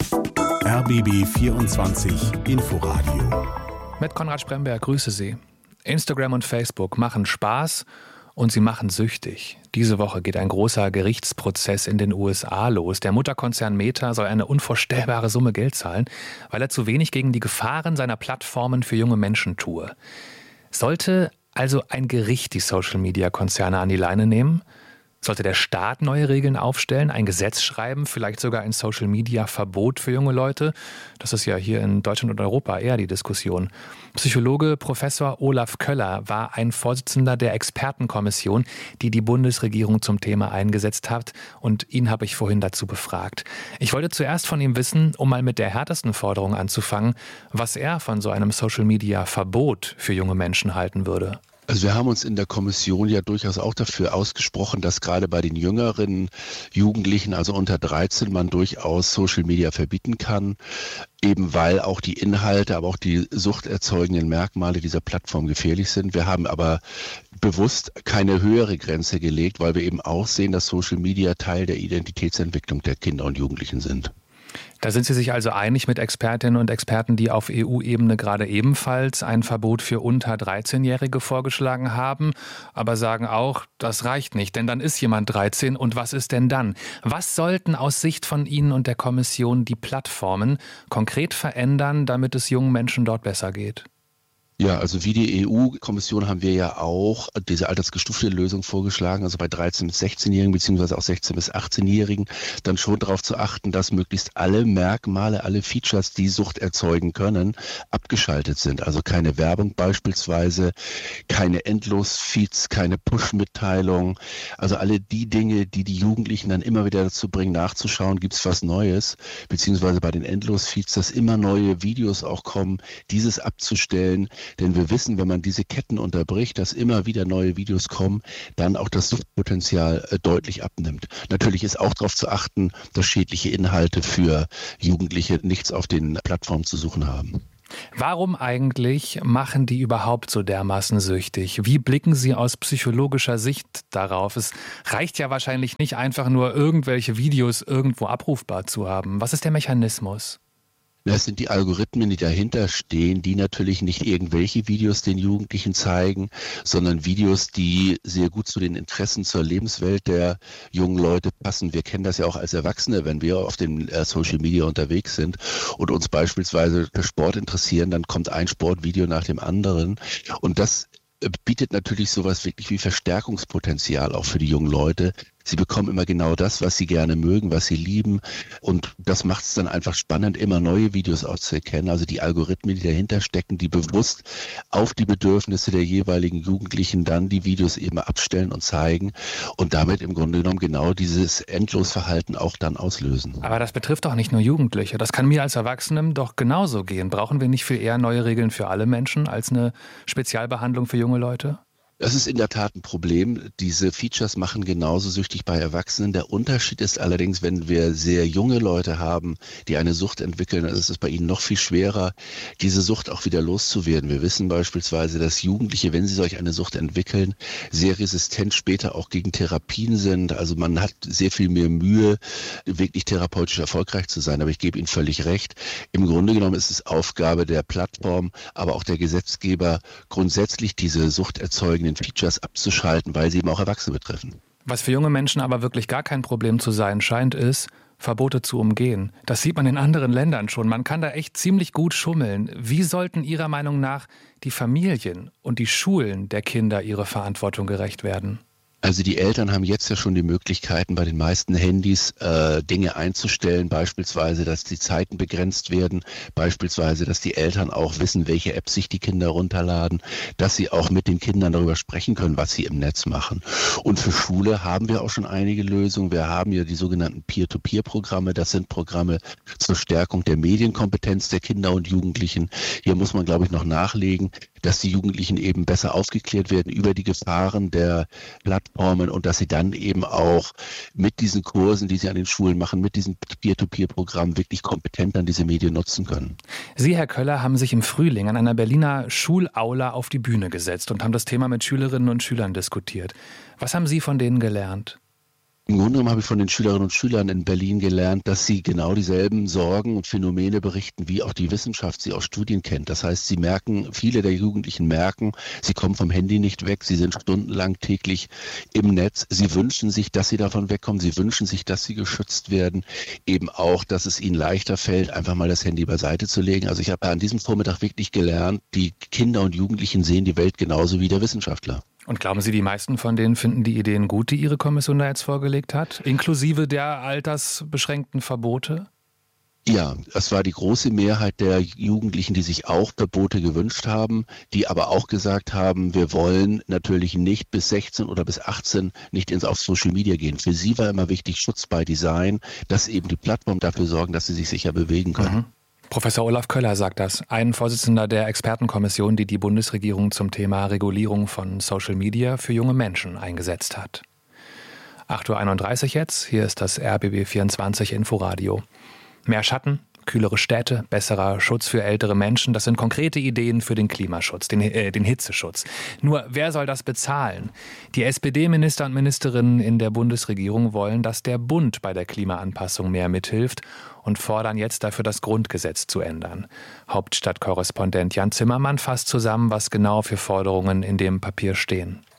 R B B vierundzwanzig Inforadio. Mit Konrad Spremberg, grüße Sie. Instagram und Facebook machen Spaß und sie machen süchtig. Diese Woche geht ein großer Gerichtsprozess in den U S A los. Der Mutterkonzern Meta soll eine unvorstellbare Summe Geld zahlen, weil er zu wenig gegen die Gefahren seiner Plattformen für junge Menschen tue. Sollte also ein Gericht die Social-Media-Konzerne an die Leine nehmen? Sollte der Staat neue Regeln aufstellen, ein Gesetz schreiben, vielleicht sogar ein Social-Media-Verbot für junge Leute? Das ist ja hier in Deutschland und Europa eher die Diskussion. Psychologe Professor Olaf Köller war ein Vorsitzender der Expertenkommission, die die Bundesregierung zum Thema eingesetzt hat. Und ihn habe ich vorhin dazu befragt. Ich wollte zuerst von ihm wissen, um mal mit der härtesten Forderung anzufangen, was er von so einem Social-Media-Verbot für junge Menschen halten würde. Also wir haben uns in der Kommission ja durchaus auch dafür ausgesprochen, dass gerade bei den jüngeren Jugendlichen, also unter dreizehn, man durchaus Social Media verbieten kann, eben weil auch die Inhalte, aber auch die suchterzeugenden Merkmale dieser Plattform gefährlich sind. Wir haben aber bewusst keine höhere Grenze gelegt, weil wir eben auch sehen, dass Social Media Teil der Identitätsentwicklung der Kinder und Jugendlichen sind. Da sind Sie sich also einig mit Expertinnen und Experten, die auf E U-Ebene gerade ebenfalls ein Verbot für unter dreizehnjährige vorgeschlagen haben, aber sagen auch, das reicht nicht, denn dann ist jemand dreizehn und was ist denn dann? Was sollten aus Sicht von Ihnen und der Kommission die Plattformen konkret verändern, damit es jungen Menschen dort besser geht? Ja, also wie die E U-Kommission haben wir ja auch diese altersgestufte Lösung vorgeschlagen, also bei dreizehn bis sechzehnjährigen beziehungsweise auch sechzehn bis achtzehnjährigen dann schon darauf zu achten, dass möglichst alle Merkmale, alle Features, die Sucht erzeugen können, abgeschaltet sind. Also keine Werbung beispielsweise, keine Endlos-Feeds, keine Push-Mitteilung. Also alle die Dinge, die die Jugendlichen dann immer wieder dazu bringen, nachzuschauen, gibt es was Neues, beziehungsweise bei den Endlos-Feeds, dass immer neue Videos auch kommen, dieses abzustellen. Denn wir wissen, wenn man diese Ketten unterbricht, dass immer wieder neue Videos kommen, dann auch das Suchtpotenzial äh, deutlich abnimmt. Natürlich ist auch darauf zu achten, dass schädliche Inhalte für Jugendliche nichts auf den Plattformen zu suchen haben. Warum eigentlich machen die überhaupt so dermaßen süchtig? Wie blicken Sie aus psychologischer Sicht darauf? Es reicht ja wahrscheinlich nicht einfach nur, irgendwelche Videos irgendwo abrufbar zu haben. Was ist der Mechanismus? Das sind die Algorithmen, die dahinter stehen, die natürlich nicht irgendwelche Videos den Jugendlichen zeigen, sondern Videos, die sehr gut zu den Interessen, zur Lebenswelt der jungen Leute passen. Wir kennen das ja auch als Erwachsene, wenn wir auf den äh, Social Media unterwegs sind und uns beispielsweise für Sport interessieren, dann kommt ein Sportvideo nach dem anderen. Und das bietet natürlich sowas wirklich wie Verstärkungspotenzial auch für die jungen Leute. Sie bekommen immer genau das, was sie gerne mögen, was sie lieben. Und das macht es dann einfach spannend, immer neue Videos auch zu erkennen. Also die Algorithmen, die dahinter stecken, die bewusst auf die Bedürfnisse der jeweiligen Jugendlichen dann die Videos eben abstellen und zeigen und damit im Grunde genommen genau dieses Endlosverhalten auch dann auslösen. Aber das betrifft doch nicht nur Jugendliche. Das kann mir als Erwachsenem doch genauso gehen. Brauchen wir nicht viel eher neue Regeln für alle Menschen als eine Spezialbehandlung für junge Leute? Das ist in der Tat ein Problem. Diese Features machen genauso süchtig bei Erwachsenen. Der Unterschied ist allerdings, wenn wir sehr junge Leute haben, die eine Sucht entwickeln, dann ist es bei ihnen noch viel schwerer, diese Sucht auch wieder loszuwerden. Wir wissen beispielsweise, dass Jugendliche, wenn sie solch eine Sucht entwickeln, sehr resistent später auch gegen Therapien sind. Also man hat sehr viel mehr Mühe, wirklich therapeutisch erfolgreich zu sein. Aber ich gebe Ihnen völlig recht. Im Grunde genommen ist es Aufgabe der Plattform, aber auch der Gesetzgeber, grundsätzlich diese suchterzeugenden Features abzuschalten, weil sie eben auch Erwachsene betreffen. Was für junge Menschen aber wirklich gar kein Problem zu sein scheint, ist, Verbote zu umgehen. Das sieht man in anderen Ländern schon. Man kann da echt ziemlich gut schummeln. Wie sollten Ihrer Meinung nach die Familien und die Schulen der Kinder ihrer Verantwortung gerecht werden? Also die Eltern haben jetzt ja schon die Möglichkeiten, bei den meisten Handys äh, Dinge einzustellen, beispielsweise, dass die Zeiten begrenzt werden, beispielsweise, dass die Eltern auch wissen, welche Apps sich die Kinder runterladen, dass sie auch mit den Kindern darüber sprechen können, was sie im Netz machen. Und für Schule haben wir auch schon einige Lösungen. Wir haben ja die sogenannten Peer-to-Peer-Programme. Das sind Programme zur Stärkung der Medienkompetenz der Kinder und Jugendlichen. Hier muss man, glaube ich, noch nachlegen, dass die Jugendlichen eben besser aufgeklärt werden über die Gefahren der Plattformen und dass sie dann eben auch mit diesen Kursen, die sie an den Schulen machen, mit diesen Peer-to-Peer-Programmen wirklich kompetent dann diese Medien nutzen können. Sie, Herr Köller, haben sich im Frühling an einer Berliner Schulaula auf die Bühne gesetzt und haben das Thema mit Schülerinnen und Schülern diskutiert. Was haben Sie von denen gelernt? Im Grunde genommen habe ich von den Schülerinnen und Schülern in Berlin gelernt, dass sie genau dieselben Sorgen und Phänomene berichten, wie auch die Wissenschaft sie aus Studien kennt. Das heißt, sie merken, viele der Jugendlichen merken, sie kommen vom Handy nicht weg, sie sind stundenlang täglich im Netz. Sie wünschen sich, dass sie davon wegkommen, sie wünschen sich, dass sie geschützt werden. Eben auch, dass es ihnen leichter fällt, einfach mal das Handy beiseite zu legen. Also ich habe an diesem Vormittag wirklich gelernt, die Kinder und Jugendlichen sehen die Welt genauso wie der Wissenschaftler. Und glauben Sie, die meisten von denen finden die Ideen gut, die Ihre Kommission da jetzt vorgelegt hat, inklusive der altersbeschränkten Verbote? Ja, das war die große Mehrheit der Jugendlichen, die sich auch Verbote gewünscht haben, die aber auch gesagt haben, wir wollen natürlich nicht bis sechzehn oder bis achtzehn nicht ins auf Social Media gehen. Für sie war immer wichtig Schutz by Design, dass eben die Plattformen dafür sorgen, dass sie sich sicher bewegen können. Mhm. Professor Olaf Köller sagt das, ein Vorsitzender der Expertenkommission, die die Bundesregierung zum Thema Regulierung von Social Media für junge Menschen eingesetzt hat. acht Uhr einunddreißig jetzt, hier ist das R B B vierundzwanzig Inforadio. Mehr Schatten, kühlere Städte, besserer Schutz für ältere Menschen, das sind konkrete Ideen für den Klimaschutz, den, äh, den Hitzeschutz. Nur, wer soll das bezahlen? Die S P D-Minister und Ministerinnen in der Bundesregierung wollen, dass der Bund bei der Klimaanpassung mehr mithilft und fordern jetzt dafür, das Grundgesetz zu ändern. Hauptstadtkorrespondent Jan Zimmermann fasst zusammen, was genau für Forderungen in dem Papier stehen.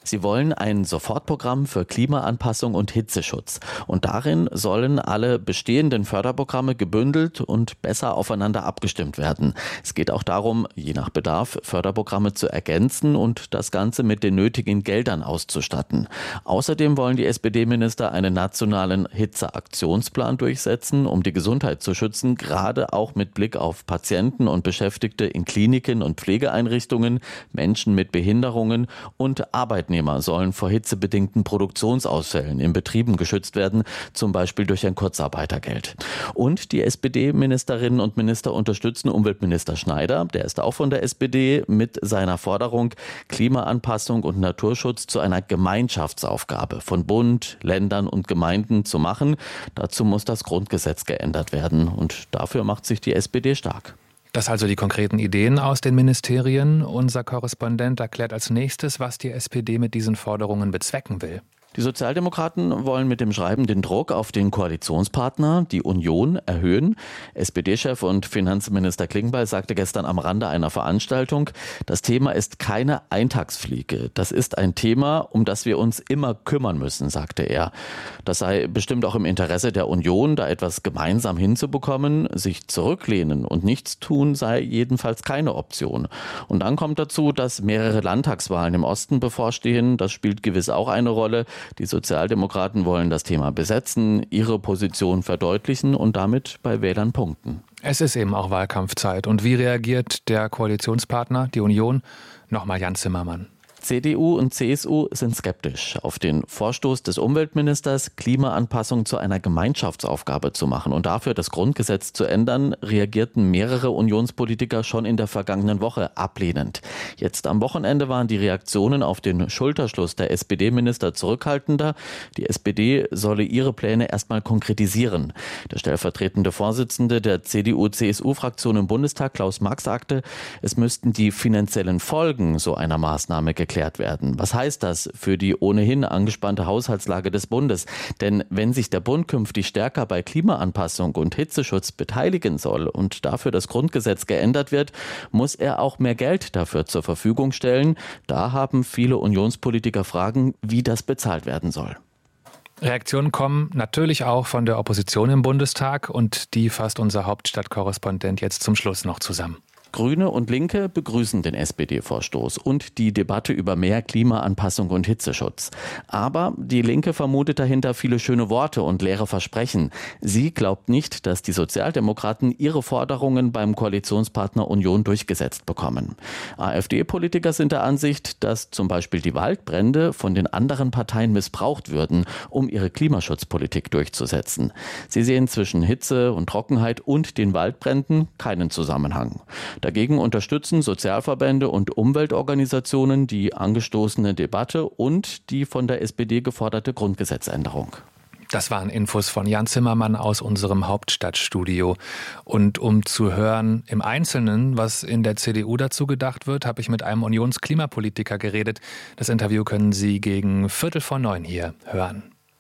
Sie wollen ein Sofortprogramm für Klimaanpassung und Hitzeschutz. Und darin sollen alle bestehenden Förderprogramme gebündelt und besser aufeinander abgestimmt werden. Es geht auch darum, je nach Bedarf Förderprogramme zu ergänzen und das Ganze mit den nötigen Geldern auszustatten. Außerdem wollen die S P D-Minister einen nationalen Hitzeaktionsplan durchsetzen, um die Gesundheit zu schützen, gerade auch mit Blick auf Patienten und Beschäftigte in Kliniken und Pflegeeinrichtungen, Menschen mit Behinderungen und Arbeitnehmer sollen vor hitzebedingten Produktionsausfällen in Betrieben geschützt werden, zum Beispiel durch ein Kurzarbeitergeld. Und die S P D-Ministerinnen und Minister unterstützen Umweltminister Schneider, der ist auch von der S P D, mit seiner Forderung, Klimaanpassung und Naturschutz zu einer Gemeinschaftsaufgabe von Bund, Ländern und Gemeinden zu machen. Dazu muss das Grundgesetz geändert werden und dafür macht sich die S P D stark. Das also die konkreten Ideen aus den Ministerien. Unser Korrespondent erklärt als nächstes, was die S P D mit diesen Forderungen bezwecken will. Die Sozialdemokraten wollen mit dem Schreiben den Druck auf den Koalitionspartner, die Union, erhöhen. S P D-Chef und Finanzminister Klingbeil sagte gestern am Rande einer Veranstaltung, das Thema ist keine Eintagsfliege. Das ist ein Thema, um das wir uns immer kümmern müssen, sagte er. Das sei bestimmt auch im Interesse der Union, da etwas gemeinsam hinzubekommen. Sich zurücklehnen und nichts tun sei jedenfalls keine Option. Und dann kommt dazu, dass mehrere Landtagswahlen im Osten bevorstehen. Das spielt gewiss auch eine Rolle. Die Sozialdemokraten wollen das Thema besetzen, ihre Position verdeutlichen und damit bei Wählern punkten. Es ist eben auch Wahlkampfzeit. Und wie reagiert der Koalitionspartner, die Union? Nochmal Jan Zimmermann. C D U und C S U sind skeptisch auf den Vorstoß des Umweltministers, Klimaanpassung zu einer Gemeinschaftsaufgabe zu machen und dafür das Grundgesetz zu ändern, reagierten mehrere Unionspolitiker schon in der vergangenen Woche ablehnend. Jetzt am Wochenende waren die Reaktionen auf den Schulterschluss der S P D-Minister zurückhaltender. Die S P D solle ihre Pläne erstmal konkretisieren. Der stellvertretende Vorsitzende der C D U C S U-Fraktion im Bundestag, Klaus Mack, sagte, es müssten die finanziellen Folgen so einer Maßnahme geklärt werden. Was heißt das für die ohnehin angespannte Haushaltslage des Bundes? Denn wenn sich der Bund künftig stärker bei Klimaanpassung und Hitzeschutz beteiligen soll und dafür das Grundgesetz geändert wird, muss er auch mehr Geld dafür zur Verfügung stellen. Da haben viele Unionspolitiker Fragen, wie das bezahlt werden soll. Reaktionen kommen natürlich auch von der Opposition im Bundestag und die fasst unser Hauptstadtkorrespondent jetzt zum Schluss noch zusammen. Grüne und Linke begrüßen den S P D-Vorstoß und die Debatte über mehr Klimaanpassung und Hitzeschutz. Aber die Linke vermutet dahinter viele schöne Worte und leere Versprechen. Sie glaubt nicht, dass die Sozialdemokraten ihre Forderungen beim Koalitionspartner Union durchgesetzt bekommen. AfD-Politiker sind der Ansicht, dass zum Beispiel die Waldbrände von den anderen Parteien missbraucht würden, um ihre Klimaschutzpolitik durchzusetzen. Sie sehen zwischen Hitze und Trockenheit und den Waldbränden keinen Zusammenhang. Dagegen unterstützen Sozialverbände und Umweltorganisationen die angestoßene Debatte und die von der S P D geforderte Grundgesetzänderung. Das waren Infos von Jan Zimmermann aus unserem Hauptstadtstudio. Und um zu hören im Einzelnen, was in der C D U dazu gedacht wird, habe ich mit einem Unionsklimapolitiker geredet. Das Interview können Sie gegen Viertel vor neun hier hören.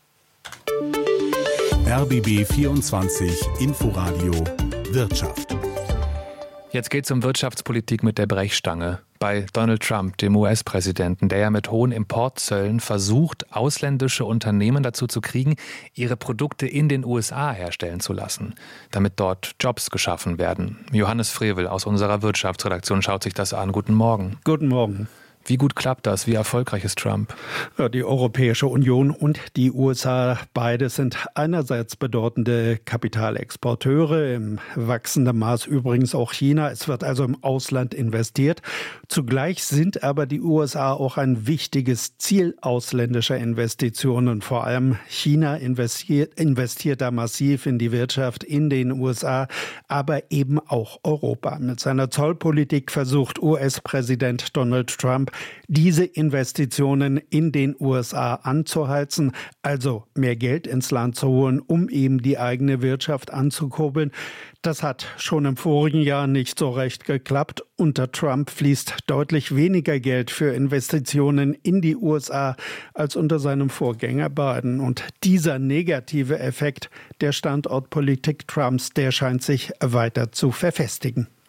R B B vierundzwanzig Inforadio Wirtschaft. Jetzt geht es um Wirtschaftspolitik mit der Brechstange. Bei Donald Trump, dem U S-Präsidenten, der ja mit hohen Importzöllen versucht, ausländische Unternehmen dazu zu kriegen, ihre Produkte in den U S A herstellen zu lassen, damit dort Jobs geschaffen werden. Johannes Frevel aus unserer Wirtschaftsredaktion schaut sich das an. Guten Morgen. Guten Morgen. Wie gut klappt das? Wie erfolgreich ist Trump? Ja, die Europäische Union und die U S A, beide sind einerseits bedeutende Kapitalexporteure, im wachsenden Maß übrigens auch China. Es wird also im Ausland investiert. Zugleich sind aber die U S A auch ein wichtiges Ziel ausländischer Investitionen. Vor allem China investiert, investiert da massiv in die Wirtschaft in den U S A, aber eben auch Europa. Mit seiner Zollpolitik versucht U S-Präsident Donald Trump, diese Investitionen in den U S A anzuheizen, also mehr Geld ins Land zu holen, um eben die eigene Wirtschaft anzukurbeln. Das hat schon im vorigen Jahr nicht so recht geklappt. Unter Trump fließt deutlich weniger Geld für Investitionen in die U S A als unter seinem Vorgänger Biden. Und dieser negative Effekt der Standortpolitik Trumps, der scheint sich weiter zu verfestigen.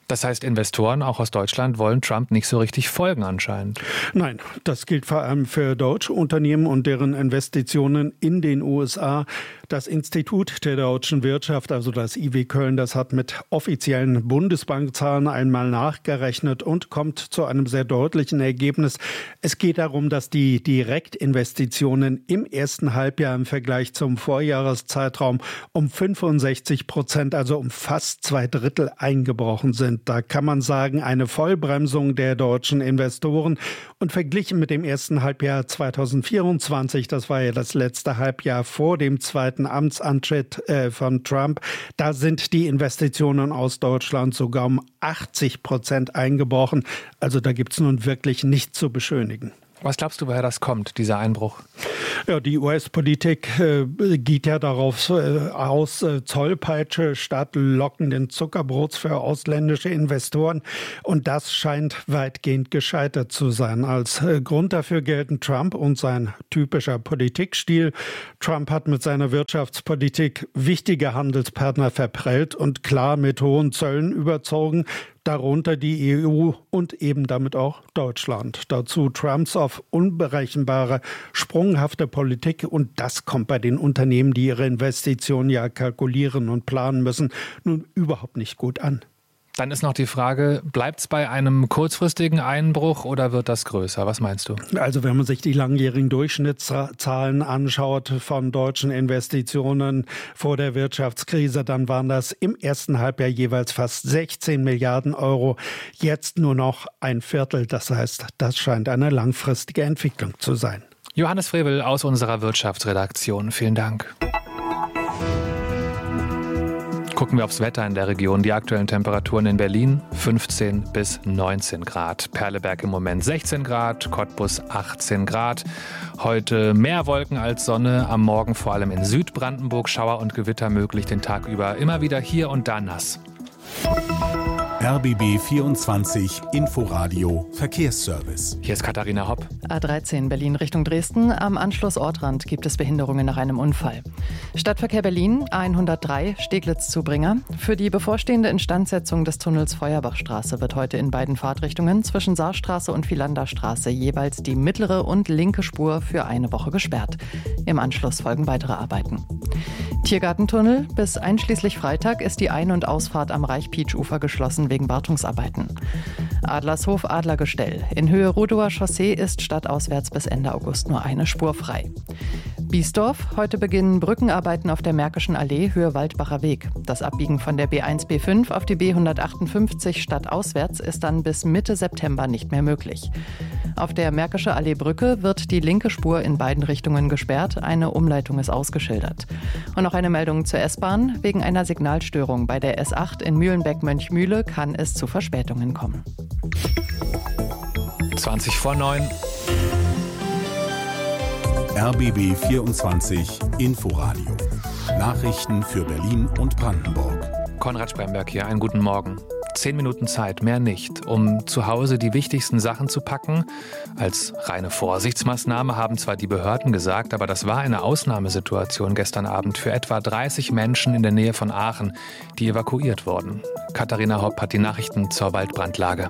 Das heißt, Investoren, auch aus Deutschland, wollen Trump nicht so richtig folgen anscheinend. Nein, das gilt vor allem für deutsche Unternehmen und deren Investitionen in den U S A. Das Institut der deutschen Wirtschaft, also das I W Köln, das hat mit offiziellen Bundesbankzahlen einmal nachgerechnet und kommt zu einem sehr deutlichen Ergebnis. Es geht darum, dass die Direktinvestitionen im ersten Halbjahr im Vergleich zum Vorjahreszeitraum um fünfundsechzig Prozent, also um fast zwei Drittel eingebrochen sind. Da kann man sagen, eine Vollbremsung der deutschen Investoren. Und verglichen mit dem ersten Halbjahr zweitausendvierundzwanzig, das war ja das letzte Halbjahr vor dem zweiten Amtsantritt äh, von Trump, da sind die Investitionen aus Deutschland sogar um achtzig Prozent eingebrochen. Also da gibt es nun wirklich nichts zu beschönigen. Was glaubst du, woher das kommt, dieser Einbruch? Ja, die U S-Politik äh, geht ja darauf äh, aus, äh, Zollpeitsche statt lockenden Zuckerbrots für ausländische Investoren. Und das scheint weitgehend gescheitert zu sein. Als äh, Grund dafür gelten Trump und sein typischer Politikstil. Trump hat mit seiner Wirtschaftspolitik wichtige Handelspartner verprellt und klar mit hohen Zöllen überzogen. Darunter die E U und eben damit auch Deutschland. Dazu Trumps auf unberechenbare, sprunghafte Politik. Und das kommt bei den Unternehmen, die ihre Investitionen ja kalkulieren und planen müssen, nun überhaupt nicht gut an. Dann ist noch die Frage, bleibt es bei einem kurzfristigen Einbruch oder wird das größer? Was meinst du? Also wenn man sich die langjährigen Durchschnittszahlen anschaut von deutschen Investitionen vor der Wirtschaftskrise, dann waren das im ersten Halbjahr jeweils fast sechzehn Milliarden Euro. Jetzt nur noch ein Viertel. Das heißt, das scheint eine langfristige Entwicklung zu sein. Johannes Frevel aus unserer Wirtschaftsredaktion. Vielen Dank. Gucken wir aufs Wetter in der Region. Die aktuellen Temperaturen in Berlin fünfzehn bis neunzehn Grad. Perleberg im Moment sechzehn Grad, Cottbus achtzehn Grad. Heute mehr Wolken als Sonne. Am Morgen vor allem in Südbrandenburg Schauer und Gewitter möglich den Tag über. Immer wieder hier und da nass. R B B vierundzwanzig Inforadio Verkehrsservice. Hier ist Katharina Hopp. A dreizehn Berlin Richtung Dresden. Am Anschluss Ortrand gibt es Behinderungen nach einem Unfall. Stadtverkehr Berlin hundertdrei Steglitz-Zubringer. Für die bevorstehende Instandsetzung des Tunnels Feuerbachstraße wird heute in beiden Fahrtrichtungen zwischen Saarstraße und Vilanderstraße jeweils die mittlere und linke Spur für eine Woche gesperrt. Im Anschluss folgen weitere Arbeiten. Tiergartentunnel. Bis einschließlich Freitag ist die Ein- und Ausfahrt am Reich-Pietsch-Ufer geschlossen wegen Wartungsarbeiten. Adlershof Adlergestell. In Höhe Rudower Chaussee ist stadtauswärts bis Ende August nur eine Spur frei. Biesdorf. Heute beginnen Brückenarbeiten auf der Märkischen Allee, Höhe Waldbacher Weg. Das Abbiegen von der B eins B fünf auf die B hundertachtundfünfzig stadtauswärts ist dann bis Mitte September nicht mehr möglich. Auf der Märkische Allee Brücke wird die linke Spur in beiden Richtungen gesperrt. Eine Umleitung ist ausgeschildert. Und noch eine Meldung zur S-Bahn. Wegen einer Signalstörung bei der S acht in Mühlenbeck-Mönchmühle kann es zu Verspätungen kommen. zwanzig vor neun. R B B vierundzwanzig Inforadio. Nachrichten für Berlin und Brandenburg. Konrad Spremberg hier, einen guten Morgen. Zehn Minuten Zeit, mehr nicht, um zu Hause die wichtigsten Sachen zu packen. Als reine Vorsichtsmaßnahme haben zwar die Behörden gesagt, aber das war eine Ausnahmesituation gestern Abend für etwa dreißig Menschen in der Nähe von Aachen, die evakuiert wurden. Katharina Hopp hat die Nachrichten zur Waldbrandlage.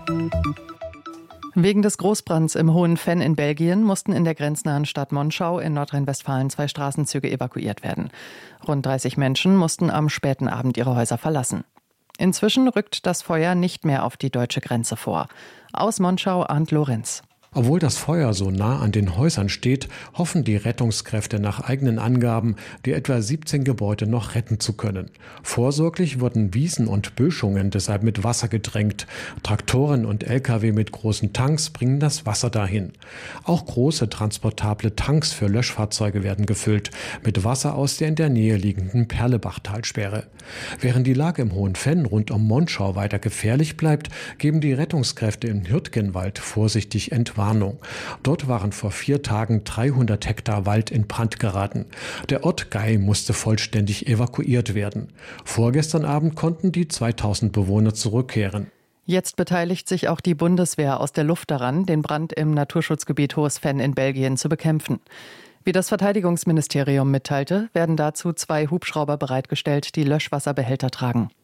Wegen des Großbrands im Hohen Venn in Belgien mussten in der grenznahen Stadt Monschau in Nordrhein-Westfalen zwei Straßenzüge evakuiert werden. Rund dreißig Menschen mussten am späten Abend ihre Häuser verlassen. Inzwischen rückt das Feuer nicht mehr auf die deutsche Grenze vor. Aus Monschau, Arndt Lorenz. Obwohl das Feuer so nah an den Häusern steht, hoffen die Rettungskräfte nach eigenen Angaben, die etwa siebzehn Gebäude noch retten zu können. Vorsorglich wurden Wiesen und Böschungen deshalb mit Wasser gedrängt. Traktoren und L K W mit großen Tanks bringen das Wasser dahin. Auch große transportable Tanks für Löschfahrzeuge werden gefüllt, mit Wasser aus der in der Nähe liegenden Perlebachtalsperre. Während die Lage im Hohen Venn rund um Monschau weiter gefährlich bleibt, geben die Rettungskräfte im Hürtgenwald vorsichtig Entwarnung. Warnung. Dort waren vor vier Tagen dreihundert Hektar Wald in Brand geraten. Der Ort Gei musste vollständig evakuiert werden. Vorgestern Abend konnten die zweitausend Bewohner zurückkehren. Jetzt beteiligt sich auch die Bundeswehr aus der Luft daran, den Brand im Naturschutzgebiet Hohes Venn in Belgien zu bekämpfen. Wie das Verteidigungsministerium mitteilte, werden dazu zwei Hubschrauber bereitgestellt, die Löschwasserbehälter tragen.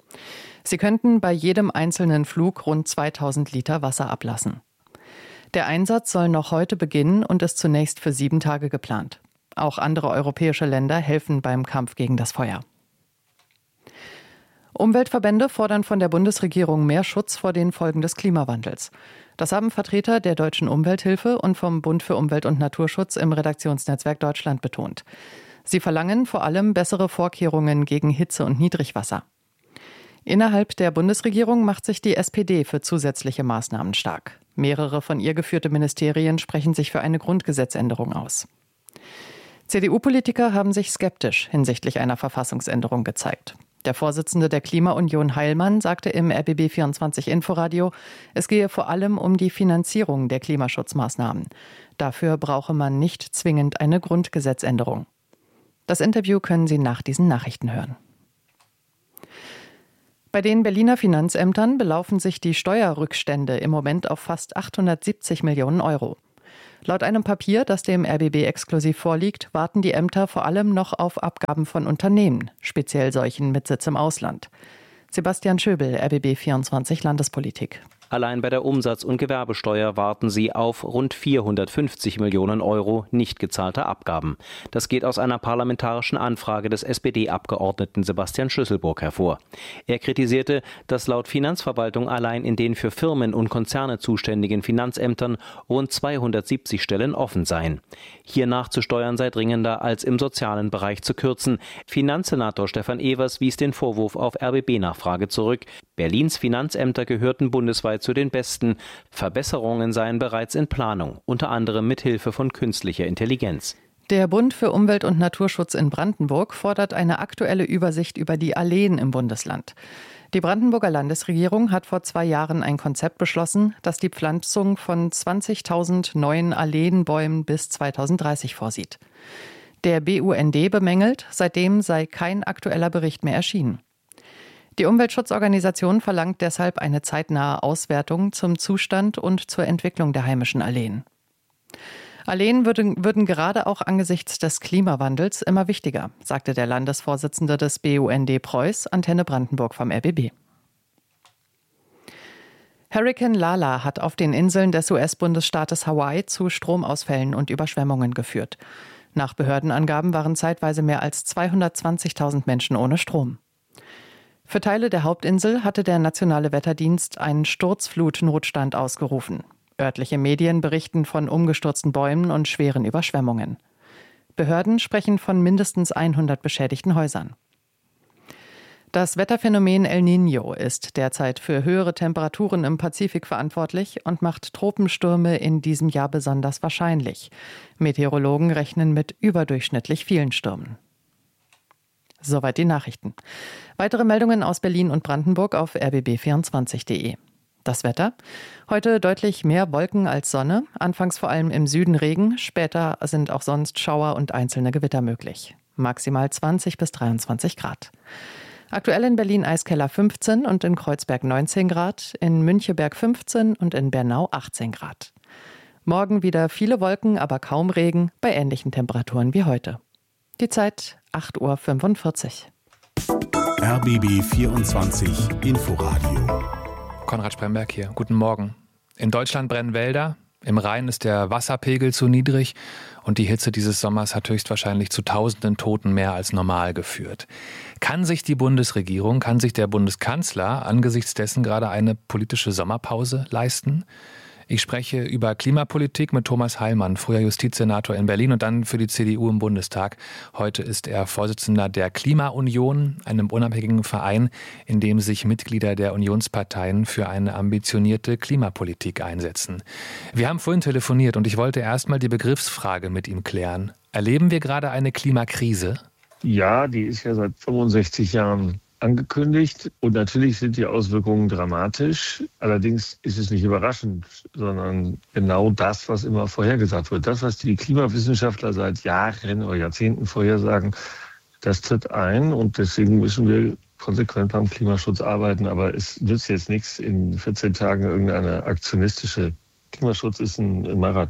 Sie könnten bei jedem einzelnen Flug rund zweitausend Liter Wasser ablassen. Der Einsatz soll noch heute beginnen und ist zunächst für sieben Tage geplant. Auch andere europäische Länder helfen beim Kampf gegen das Feuer. Umweltverbände fordern von der Bundesregierung mehr Schutz vor den Folgen des Klimawandels. Das haben Vertreter der Deutschen Umwelthilfe und vom Bund für Umwelt und Naturschutz im Redaktionsnetzwerk Deutschland betont. Sie verlangen vor allem bessere Vorkehrungen gegen Hitze und Niedrigwasser. Innerhalb der Bundesregierung macht sich die S P D für zusätzliche Maßnahmen stark. Mehrere von ihr geführte Ministerien sprechen sich für eine Grundgesetzänderung aus. C D U-Politiker haben sich skeptisch hinsichtlich einer Verfassungsänderung gezeigt. Der Vorsitzende der Klimaunion Heilmann sagte im R B B vierundzwanzig Inforadio, es gehe vor allem um die Finanzierung der Klimaschutzmaßnahmen. Dafür brauche man nicht zwingend eine Grundgesetzänderung. Das Interview können Sie nach diesen Nachrichten hören. Bei den Berliner Finanzämtern belaufen sich die Steuerrückstände im Moment auf fast achthundertsiebzig Millionen Euro. Laut einem Papier, das dem R B B exklusiv vorliegt, warten die Ämter vor allem noch auf Abgaben von Unternehmen, speziell solchen mit Sitz im Ausland. Sebastian Schöbel, R B B vierundzwanzig Landespolitik. Allein bei der Umsatz- und Gewerbesteuer warten sie auf rund vierhundertfünfzig Millionen Euro nicht gezahlter Abgaben. Das geht aus einer parlamentarischen Anfrage des S P D-Abgeordneten Sebastian Schlüsselburg hervor. Er kritisierte, dass laut Finanzverwaltung allein in den für Firmen und Konzerne zuständigen Finanzämtern rund zweihundertsiebzig Stellen offen seien. Hier nachzusteuern sei dringender, als im sozialen Bereich zu kürzen. Finanzsenator Stefan Evers wies den Vorwurf auf R B B-Nachfrage zurück. Berlins Finanzämter gehörten bundesweit zu den besten. Verbesserungen seien bereits in Planung, unter anderem mit Hilfe von künstlicher Intelligenz. Der Bund für Umwelt und Naturschutz in Brandenburg fordert eine aktuelle Übersicht über die Alleen im Bundesland. Die Brandenburger Landesregierung hat vor zwei Jahren ein Konzept beschlossen, das die Pflanzung von zwanzigtausend neuen Alleenbäumen bis zweitausenddreißig vorsieht. Der B U N D bemängelt, seitdem sei kein aktueller Bericht mehr erschienen. Die Umweltschutzorganisation verlangt deshalb eine zeitnahe Auswertung zum Zustand und zur Entwicklung der heimischen Alleen. Alleen würden, würden gerade auch angesichts des Klimawandels immer wichtiger, sagte der Landesvorsitzende des B U N D Preuß, Antenne Brandenburg vom R B B. Hurrikan Lala hat auf den Inseln des U S-Bundesstaates Hawaii zu Stromausfällen und Überschwemmungen geführt. Nach Behördenangaben waren zeitweise mehr als zweihundertzwanzigtausend Menschen ohne Strom. Für Teile der Hauptinsel hatte der Nationale Wetterdienst einen Sturzflutnotstand ausgerufen. Örtliche Medien berichten von umgestürzten Bäumen und schweren Überschwemmungen. Behörden sprechen von mindestens hundert beschädigten Häusern. Das Wetterphänomen El Niño ist derzeit für höhere Temperaturen im Pazifik verantwortlich und macht Tropenstürme in diesem Jahr besonders wahrscheinlich. Meteorologen rechnen mit überdurchschnittlich vielen Stürmen. Soweit die Nachrichten. Weitere Meldungen aus Berlin und Brandenburg auf r b b vierundzwanzig punkt de. Das Wetter? Heute deutlich mehr Wolken als Sonne. Anfangs vor allem im Süden Regen. Später sind auch sonst Schauer und einzelne Gewitter möglich. Maximal zwanzig bis dreiundzwanzig Grad. Aktuell in Berlin Eiskeller fünfzehn und in Kreuzberg neunzehn Grad, in Müncheberg fünfzehn und in Bernau achtzehn Grad. Morgen wieder viele Wolken, aber kaum Regen bei ähnlichen Temperaturen wie heute. Die Zeit acht Uhr fünfundvierzig. R B B vierundzwanzig Inforadio. Konrad Spremberg hier. Guten Morgen. In Deutschland brennen Wälder, im Rhein ist der Wasserpegel zu niedrig und die Hitze dieses Sommers hat höchstwahrscheinlich zu tausenden Toten mehr als normal geführt. Kann sich die Bundesregierung, kann sich der Bundeskanzler angesichts dessen gerade eine politische Sommerpause leisten? Ich spreche über Klimapolitik mit Thomas Heilmann, früher Justizsenator in Berlin und dann für die C D U im Bundestag. Heute ist er Vorsitzender der Klimaunion, einem unabhängigen Verein, in dem sich Mitglieder der Unionsparteien für eine ambitionierte Klimapolitik einsetzen. Wir haben vorhin telefoniert und ich wollte erst mal die Begriffsfrage mit ihm klären. Erleben wir gerade eine Klimakrise? Ja, die ist ja seit fünfundsechzig Jahren angekündigt und natürlich sind die Auswirkungen dramatisch. Allerdings ist es nicht überraschend, sondern genau das, was immer vorhergesagt wird. Das, was die Klimawissenschaftler seit Jahren oder Jahrzehnten vorhersagen, das tritt ein und deswegen müssen wir konsequent beim Klimaschutz arbeiten. Aber es nützt jetzt nichts, in vierzehn Tagen irgendeine aktionistische. Klimaschutz ist ein Marathon.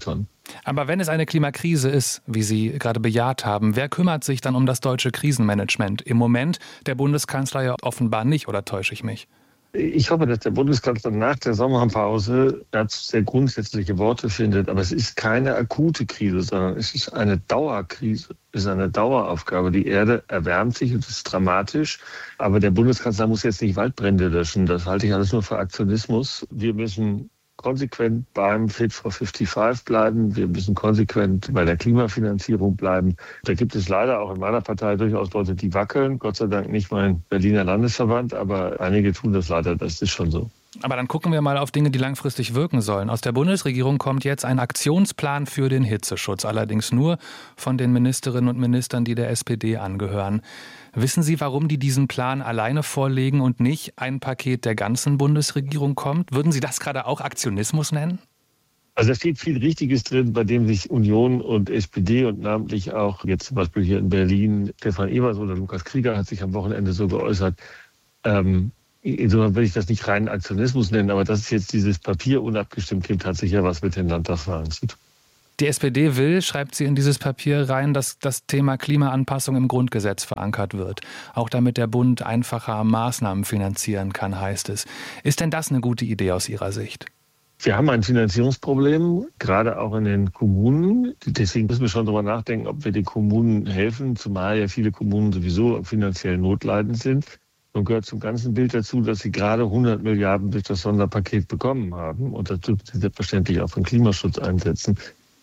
Aber wenn es eine Klimakrise ist, wie Sie gerade bejaht haben, wer kümmert sich dann um das deutsche Krisenmanagement? Im Moment der Bundeskanzler ja offenbar nicht, oder täusche ich mich? Ich hoffe, dass der Bundeskanzler nach der Sommerpause dazu sehr grundsätzliche Worte findet. Aber es ist keine akute Krise, sondern es ist eine Dauerkrise. Es ist eine Daueraufgabe. Die Erde erwärmt sich und das ist dramatisch. Aber der Bundeskanzler muss jetzt nicht Waldbrände löschen. Das halte ich alles nur für Aktionismus. Wir müssen konsequent beim Fit for fünfundfünfzig bleiben. Wir müssen konsequent bei der Klimafinanzierung bleiben. Da gibt es leider auch in meiner Partei durchaus Leute, die wackeln. Gott sei Dank nicht mein Berliner Landesverband, aber einige tun das leider. Das ist schon so. Aber dann gucken wir mal auf Dinge, die langfristig wirken sollen. Aus der Bundesregierung kommt jetzt ein Aktionsplan für den Hitzeschutz, allerdings nur von den Ministerinnen und Ministern, die der S P D angehören. Wissen Sie, warum die diesen Plan alleine vorlegen und nicht ein Paket der ganzen Bundesregierung kommt? Würden Sie das gerade auch Aktionismus nennen? Also da steht viel Richtiges drin, bei dem sich Union und S P D und namentlich auch jetzt zum Beispiel hier in Berlin Stefan Evers oder Lukas Krieger hat sich am Wochenende so geäußert. Ähm, Insofern würde ich das nicht reinen Aktionismus nennen, aber dass es jetzt dieses Papier unabgestimmt gibt, hat sicher was mit den Landtagswahlen zu tun. Die S P D will, schreibt sie in dieses Papier rein, dass das Thema Klimaanpassung im Grundgesetz verankert wird. Auch damit der Bund einfacher Maßnahmen finanzieren kann, heißt es. Ist denn das eine gute Idee aus Ihrer Sicht? Wir haben ein Finanzierungsproblem, gerade auch in den Kommunen. Deswegen müssen wir schon darüber nachdenken, ob wir den Kommunen helfen, zumal ja viele Kommunen sowieso finanziell notleidend sind. Und gehört zum ganzen Bild dazu, dass sie gerade hundert Milliarden durch das Sonderpaket bekommen haben. Und das dürfen sie selbstverständlich auch für den Klimaschutz einsetzen.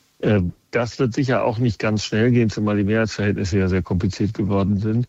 Das wird sicher auch nicht ganz schnell gehen, zumal die Mehrheitsverhältnisse ja sehr kompliziert geworden sind.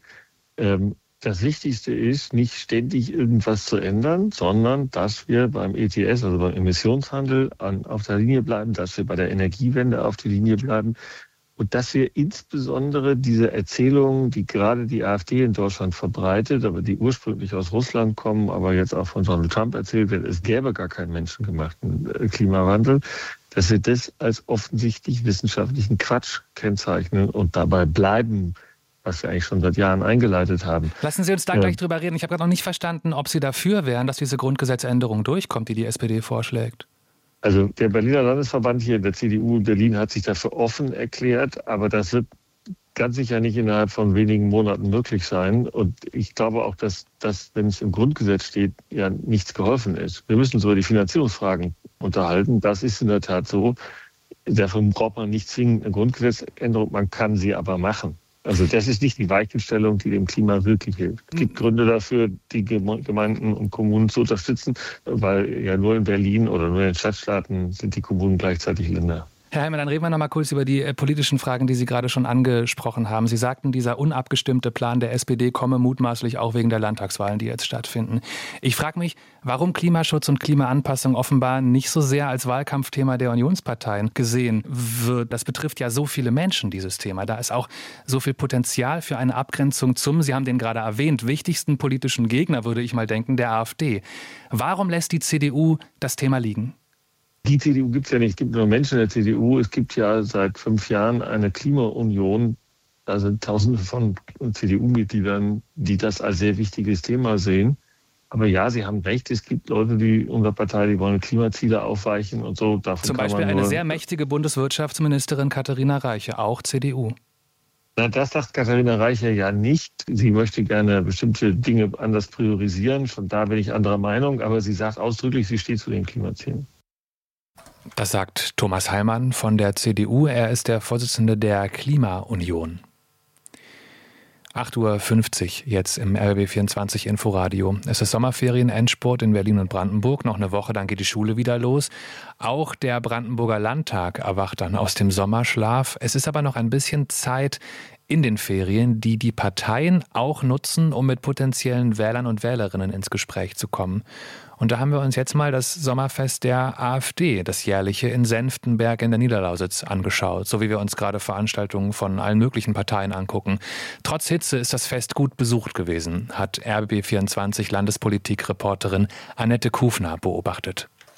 Das Wichtigste ist, nicht ständig irgendwas zu ändern, sondern dass wir beim E T S, also beim Emissionshandel, auf der Linie bleiben, dass wir bei der Energiewende auf die Linie bleiben. Und dass wir insbesondere diese Erzählungen, die gerade die AfD in Deutschland verbreitet, aber die ursprünglich aus Russland kommen, aber jetzt auch von Donald Trump erzählt wird, es gäbe gar keinen menschengemachten Klimawandel, dass wir das als offensichtlich wissenschaftlichen Quatsch kennzeichnen und dabei bleiben, was wir eigentlich schon seit Jahren eingeleitet haben. Lassen Sie uns da ja. gleich drüber reden. Ich habe gerade noch nicht verstanden, ob Sie dafür wären, dass diese Grundgesetzänderung durchkommt, die die S P D vorschlägt. Also der Berliner Landesverband hier, der C D U in Berlin, hat sich dafür offen erklärt, aber das wird ganz sicher nicht innerhalb von wenigen Monaten möglich sein. Und ich glaube auch, dass das, wenn es im Grundgesetz steht, ja nichts geholfen ist. Wir müssen uns über die Finanzierungsfragen unterhalten. Das ist in der Tat so. Dafür braucht man nicht zwingend eine Grundgesetzänderung, man kann sie aber machen. Also das ist nicht die Weichenstellung, die dem Klima wirklich hilft. Es gibt Gründe dafür, die Gemeinden und Kommunen zu unterstützen, weil ja nur in Berlin oder nur in den Stadtstaaten sind die Kommunen gleichzeitig Länder. Herr Heimann, dann reden wir noch mal kurz über die äh, politischen Fragen, die Sie gerade schon angesprochen haben. Sie sagten, dieser unabgestimmte Plan der S P D komme mutmaßlich auch wegen der Landtagswahlen, die jetzt stattfinden. Ich frage mich, warum Klimaschutz und Klimaanpassung offenbar nicht so sehr als Wahlkampfthema der Unionsparteien gesehen wird. Das betrifft ja so viele Menschen, dieses Thema. Da ist auch so viel Potenzial für eine Abgrenzung zum, Sie haben den gerade erwähnt, wichtigsten politischen Gegner, würde ich mal denken, der AfD. Warum lässt die C D U das Thema liegen? Die C D U gibt es ja nicht, es gibt nur Menschen in der C D U. Es gibt ja seit fünf Jahren eine Klimaunion. Da sind Tausende von C D U-Mitgliedern, die das als sehr wichtiges Thema sehen. Aber ja, Sie haben recht, es gibt Leute, die unserer Partei, die wollen Klimaziele aufweichen und so. Davon Zum Beispiel eine sehr mächtige Bundeswirtschaftsministerin Katharina Reiche, auch C D U. Na, das sagt Katharina Reiche ja nicht. Sie möchte gerne bestimmte Dinge anders priorisieren. Von da bin ich anderer Meinung. Aber sie sagt ausdrücklich, sie steht zu den Klimazielen. Das sagt Thomas Heimann von der C D U. Er ist der Vorsitzende der Klimaunion. acht Uhr fünfzig jetzt im R B B vierundzwanzig Inforadio. Es ist Sommerferien-Endspurt in Berlin und Brandenburg. Noch eine Woche, dann geht die Schule wieder los. Auch der Brandenburger Landtag erwacht dann aus dem Sommerschlaf. Es ist aber noch ein bisschen Zeit in den Ferien, die die Parteien auch nutzen, um mit potenziellen Wählern und Wählerinnen ins Gespräch zu kommen. Und da haben wir uns jetzt mal das Sommerfest der AfD, das jährliche in Senftenberg in der Niederlausitz, angeschaut, so wie wir uns gerade Veranstaltungen von allen möglichen Parteien angucken. Trotz Hitze ist das Fest gut besucht gewesen, hat R B B vierundzwanzig Landespolitik-Reporterin Annette Kufner beobachtet.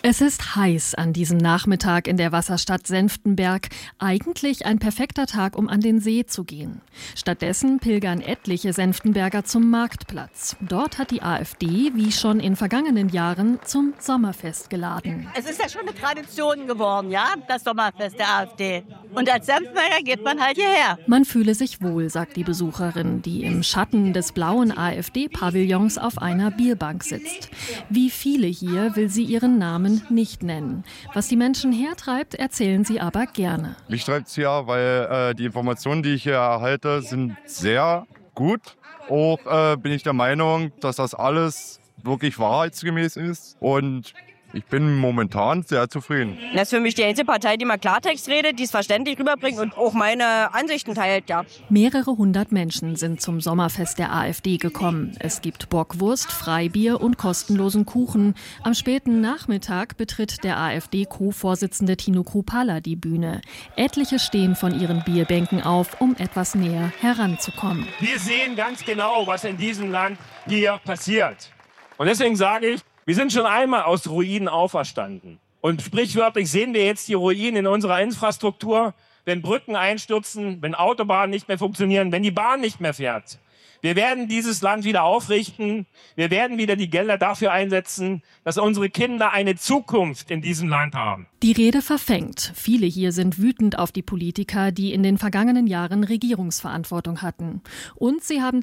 Es ist heiß an diesem Nachmittag in der Wasserstadt Senftenberg. Eigentlich ein perfekter Tag, um an den See zu gehen. Stattdessen pilgern etliche Senftenberger zum Marktplatz. Dort hat die AfD, wie schon in vergangenen Jahren, zum Sommerfest geladen. Es ist ja schon eine Tradition geworden, ja, das Sommerfest der AfD. Und als Senftenberger geht man halt hierher. Man fühle sich wohl, sagt die Besucherin, die im Schatten des blauen AfD-Pavillons auf einer Bierbank sitzt. Wie viele hier will sie ihren Namen nicht nennen. Was die Menschen hertreibt, erzählen sie aber gerne. Mich treibt es hier, weil äh, die Informationen, die ich hier erhalte, sind sehr gut. Auch äh, bin ich der Meinung, dass das alles wirklich wahrheitsgemäß ist. Und ich bin momentan sehr zufrieden. Das ist für mich die einzige Partei, die mal Klartext redet, die es verständlich rüberbringt und auch meine Ansichten teilt, ja. Mehrere hundert Menschen sind zum Sommerfest der AfD gekommen. Es gibt Bockwurst, Freibier und kostenlosen Kuchen. Am späten Nachmittag betritt der AfD-Co-Vorsitzende Tino Kruppalla die Bühne. Etliche stehen von ihren Bierbänken auf, um etwas näher heranzukommen. Wir sehen ganz genau, was in diesem Land hier passiert. Und deswegen sage ich, wir sind schon einmal aus Ruinen auferstanden. Und sprichwörtlich sehen wir jetzt die Ruinen in unserer Infrastruktur, wenn Brücken einstürzen, wenn Autobahnen nicht mehr funktionieren, wenn die Bahn nicht mehr fährt. Wir werden dieses Land wieder aufrichten. Wir werden wieder die Gelder dafür einsetzen, dass unsere Kinder eine Zukunft in diesem Land haben. Die Rede verfängt. Viele hier sind wütend auf die Politiker, die in den vergangenen Jahren Regierungsverantwortung hatten. Und sie haben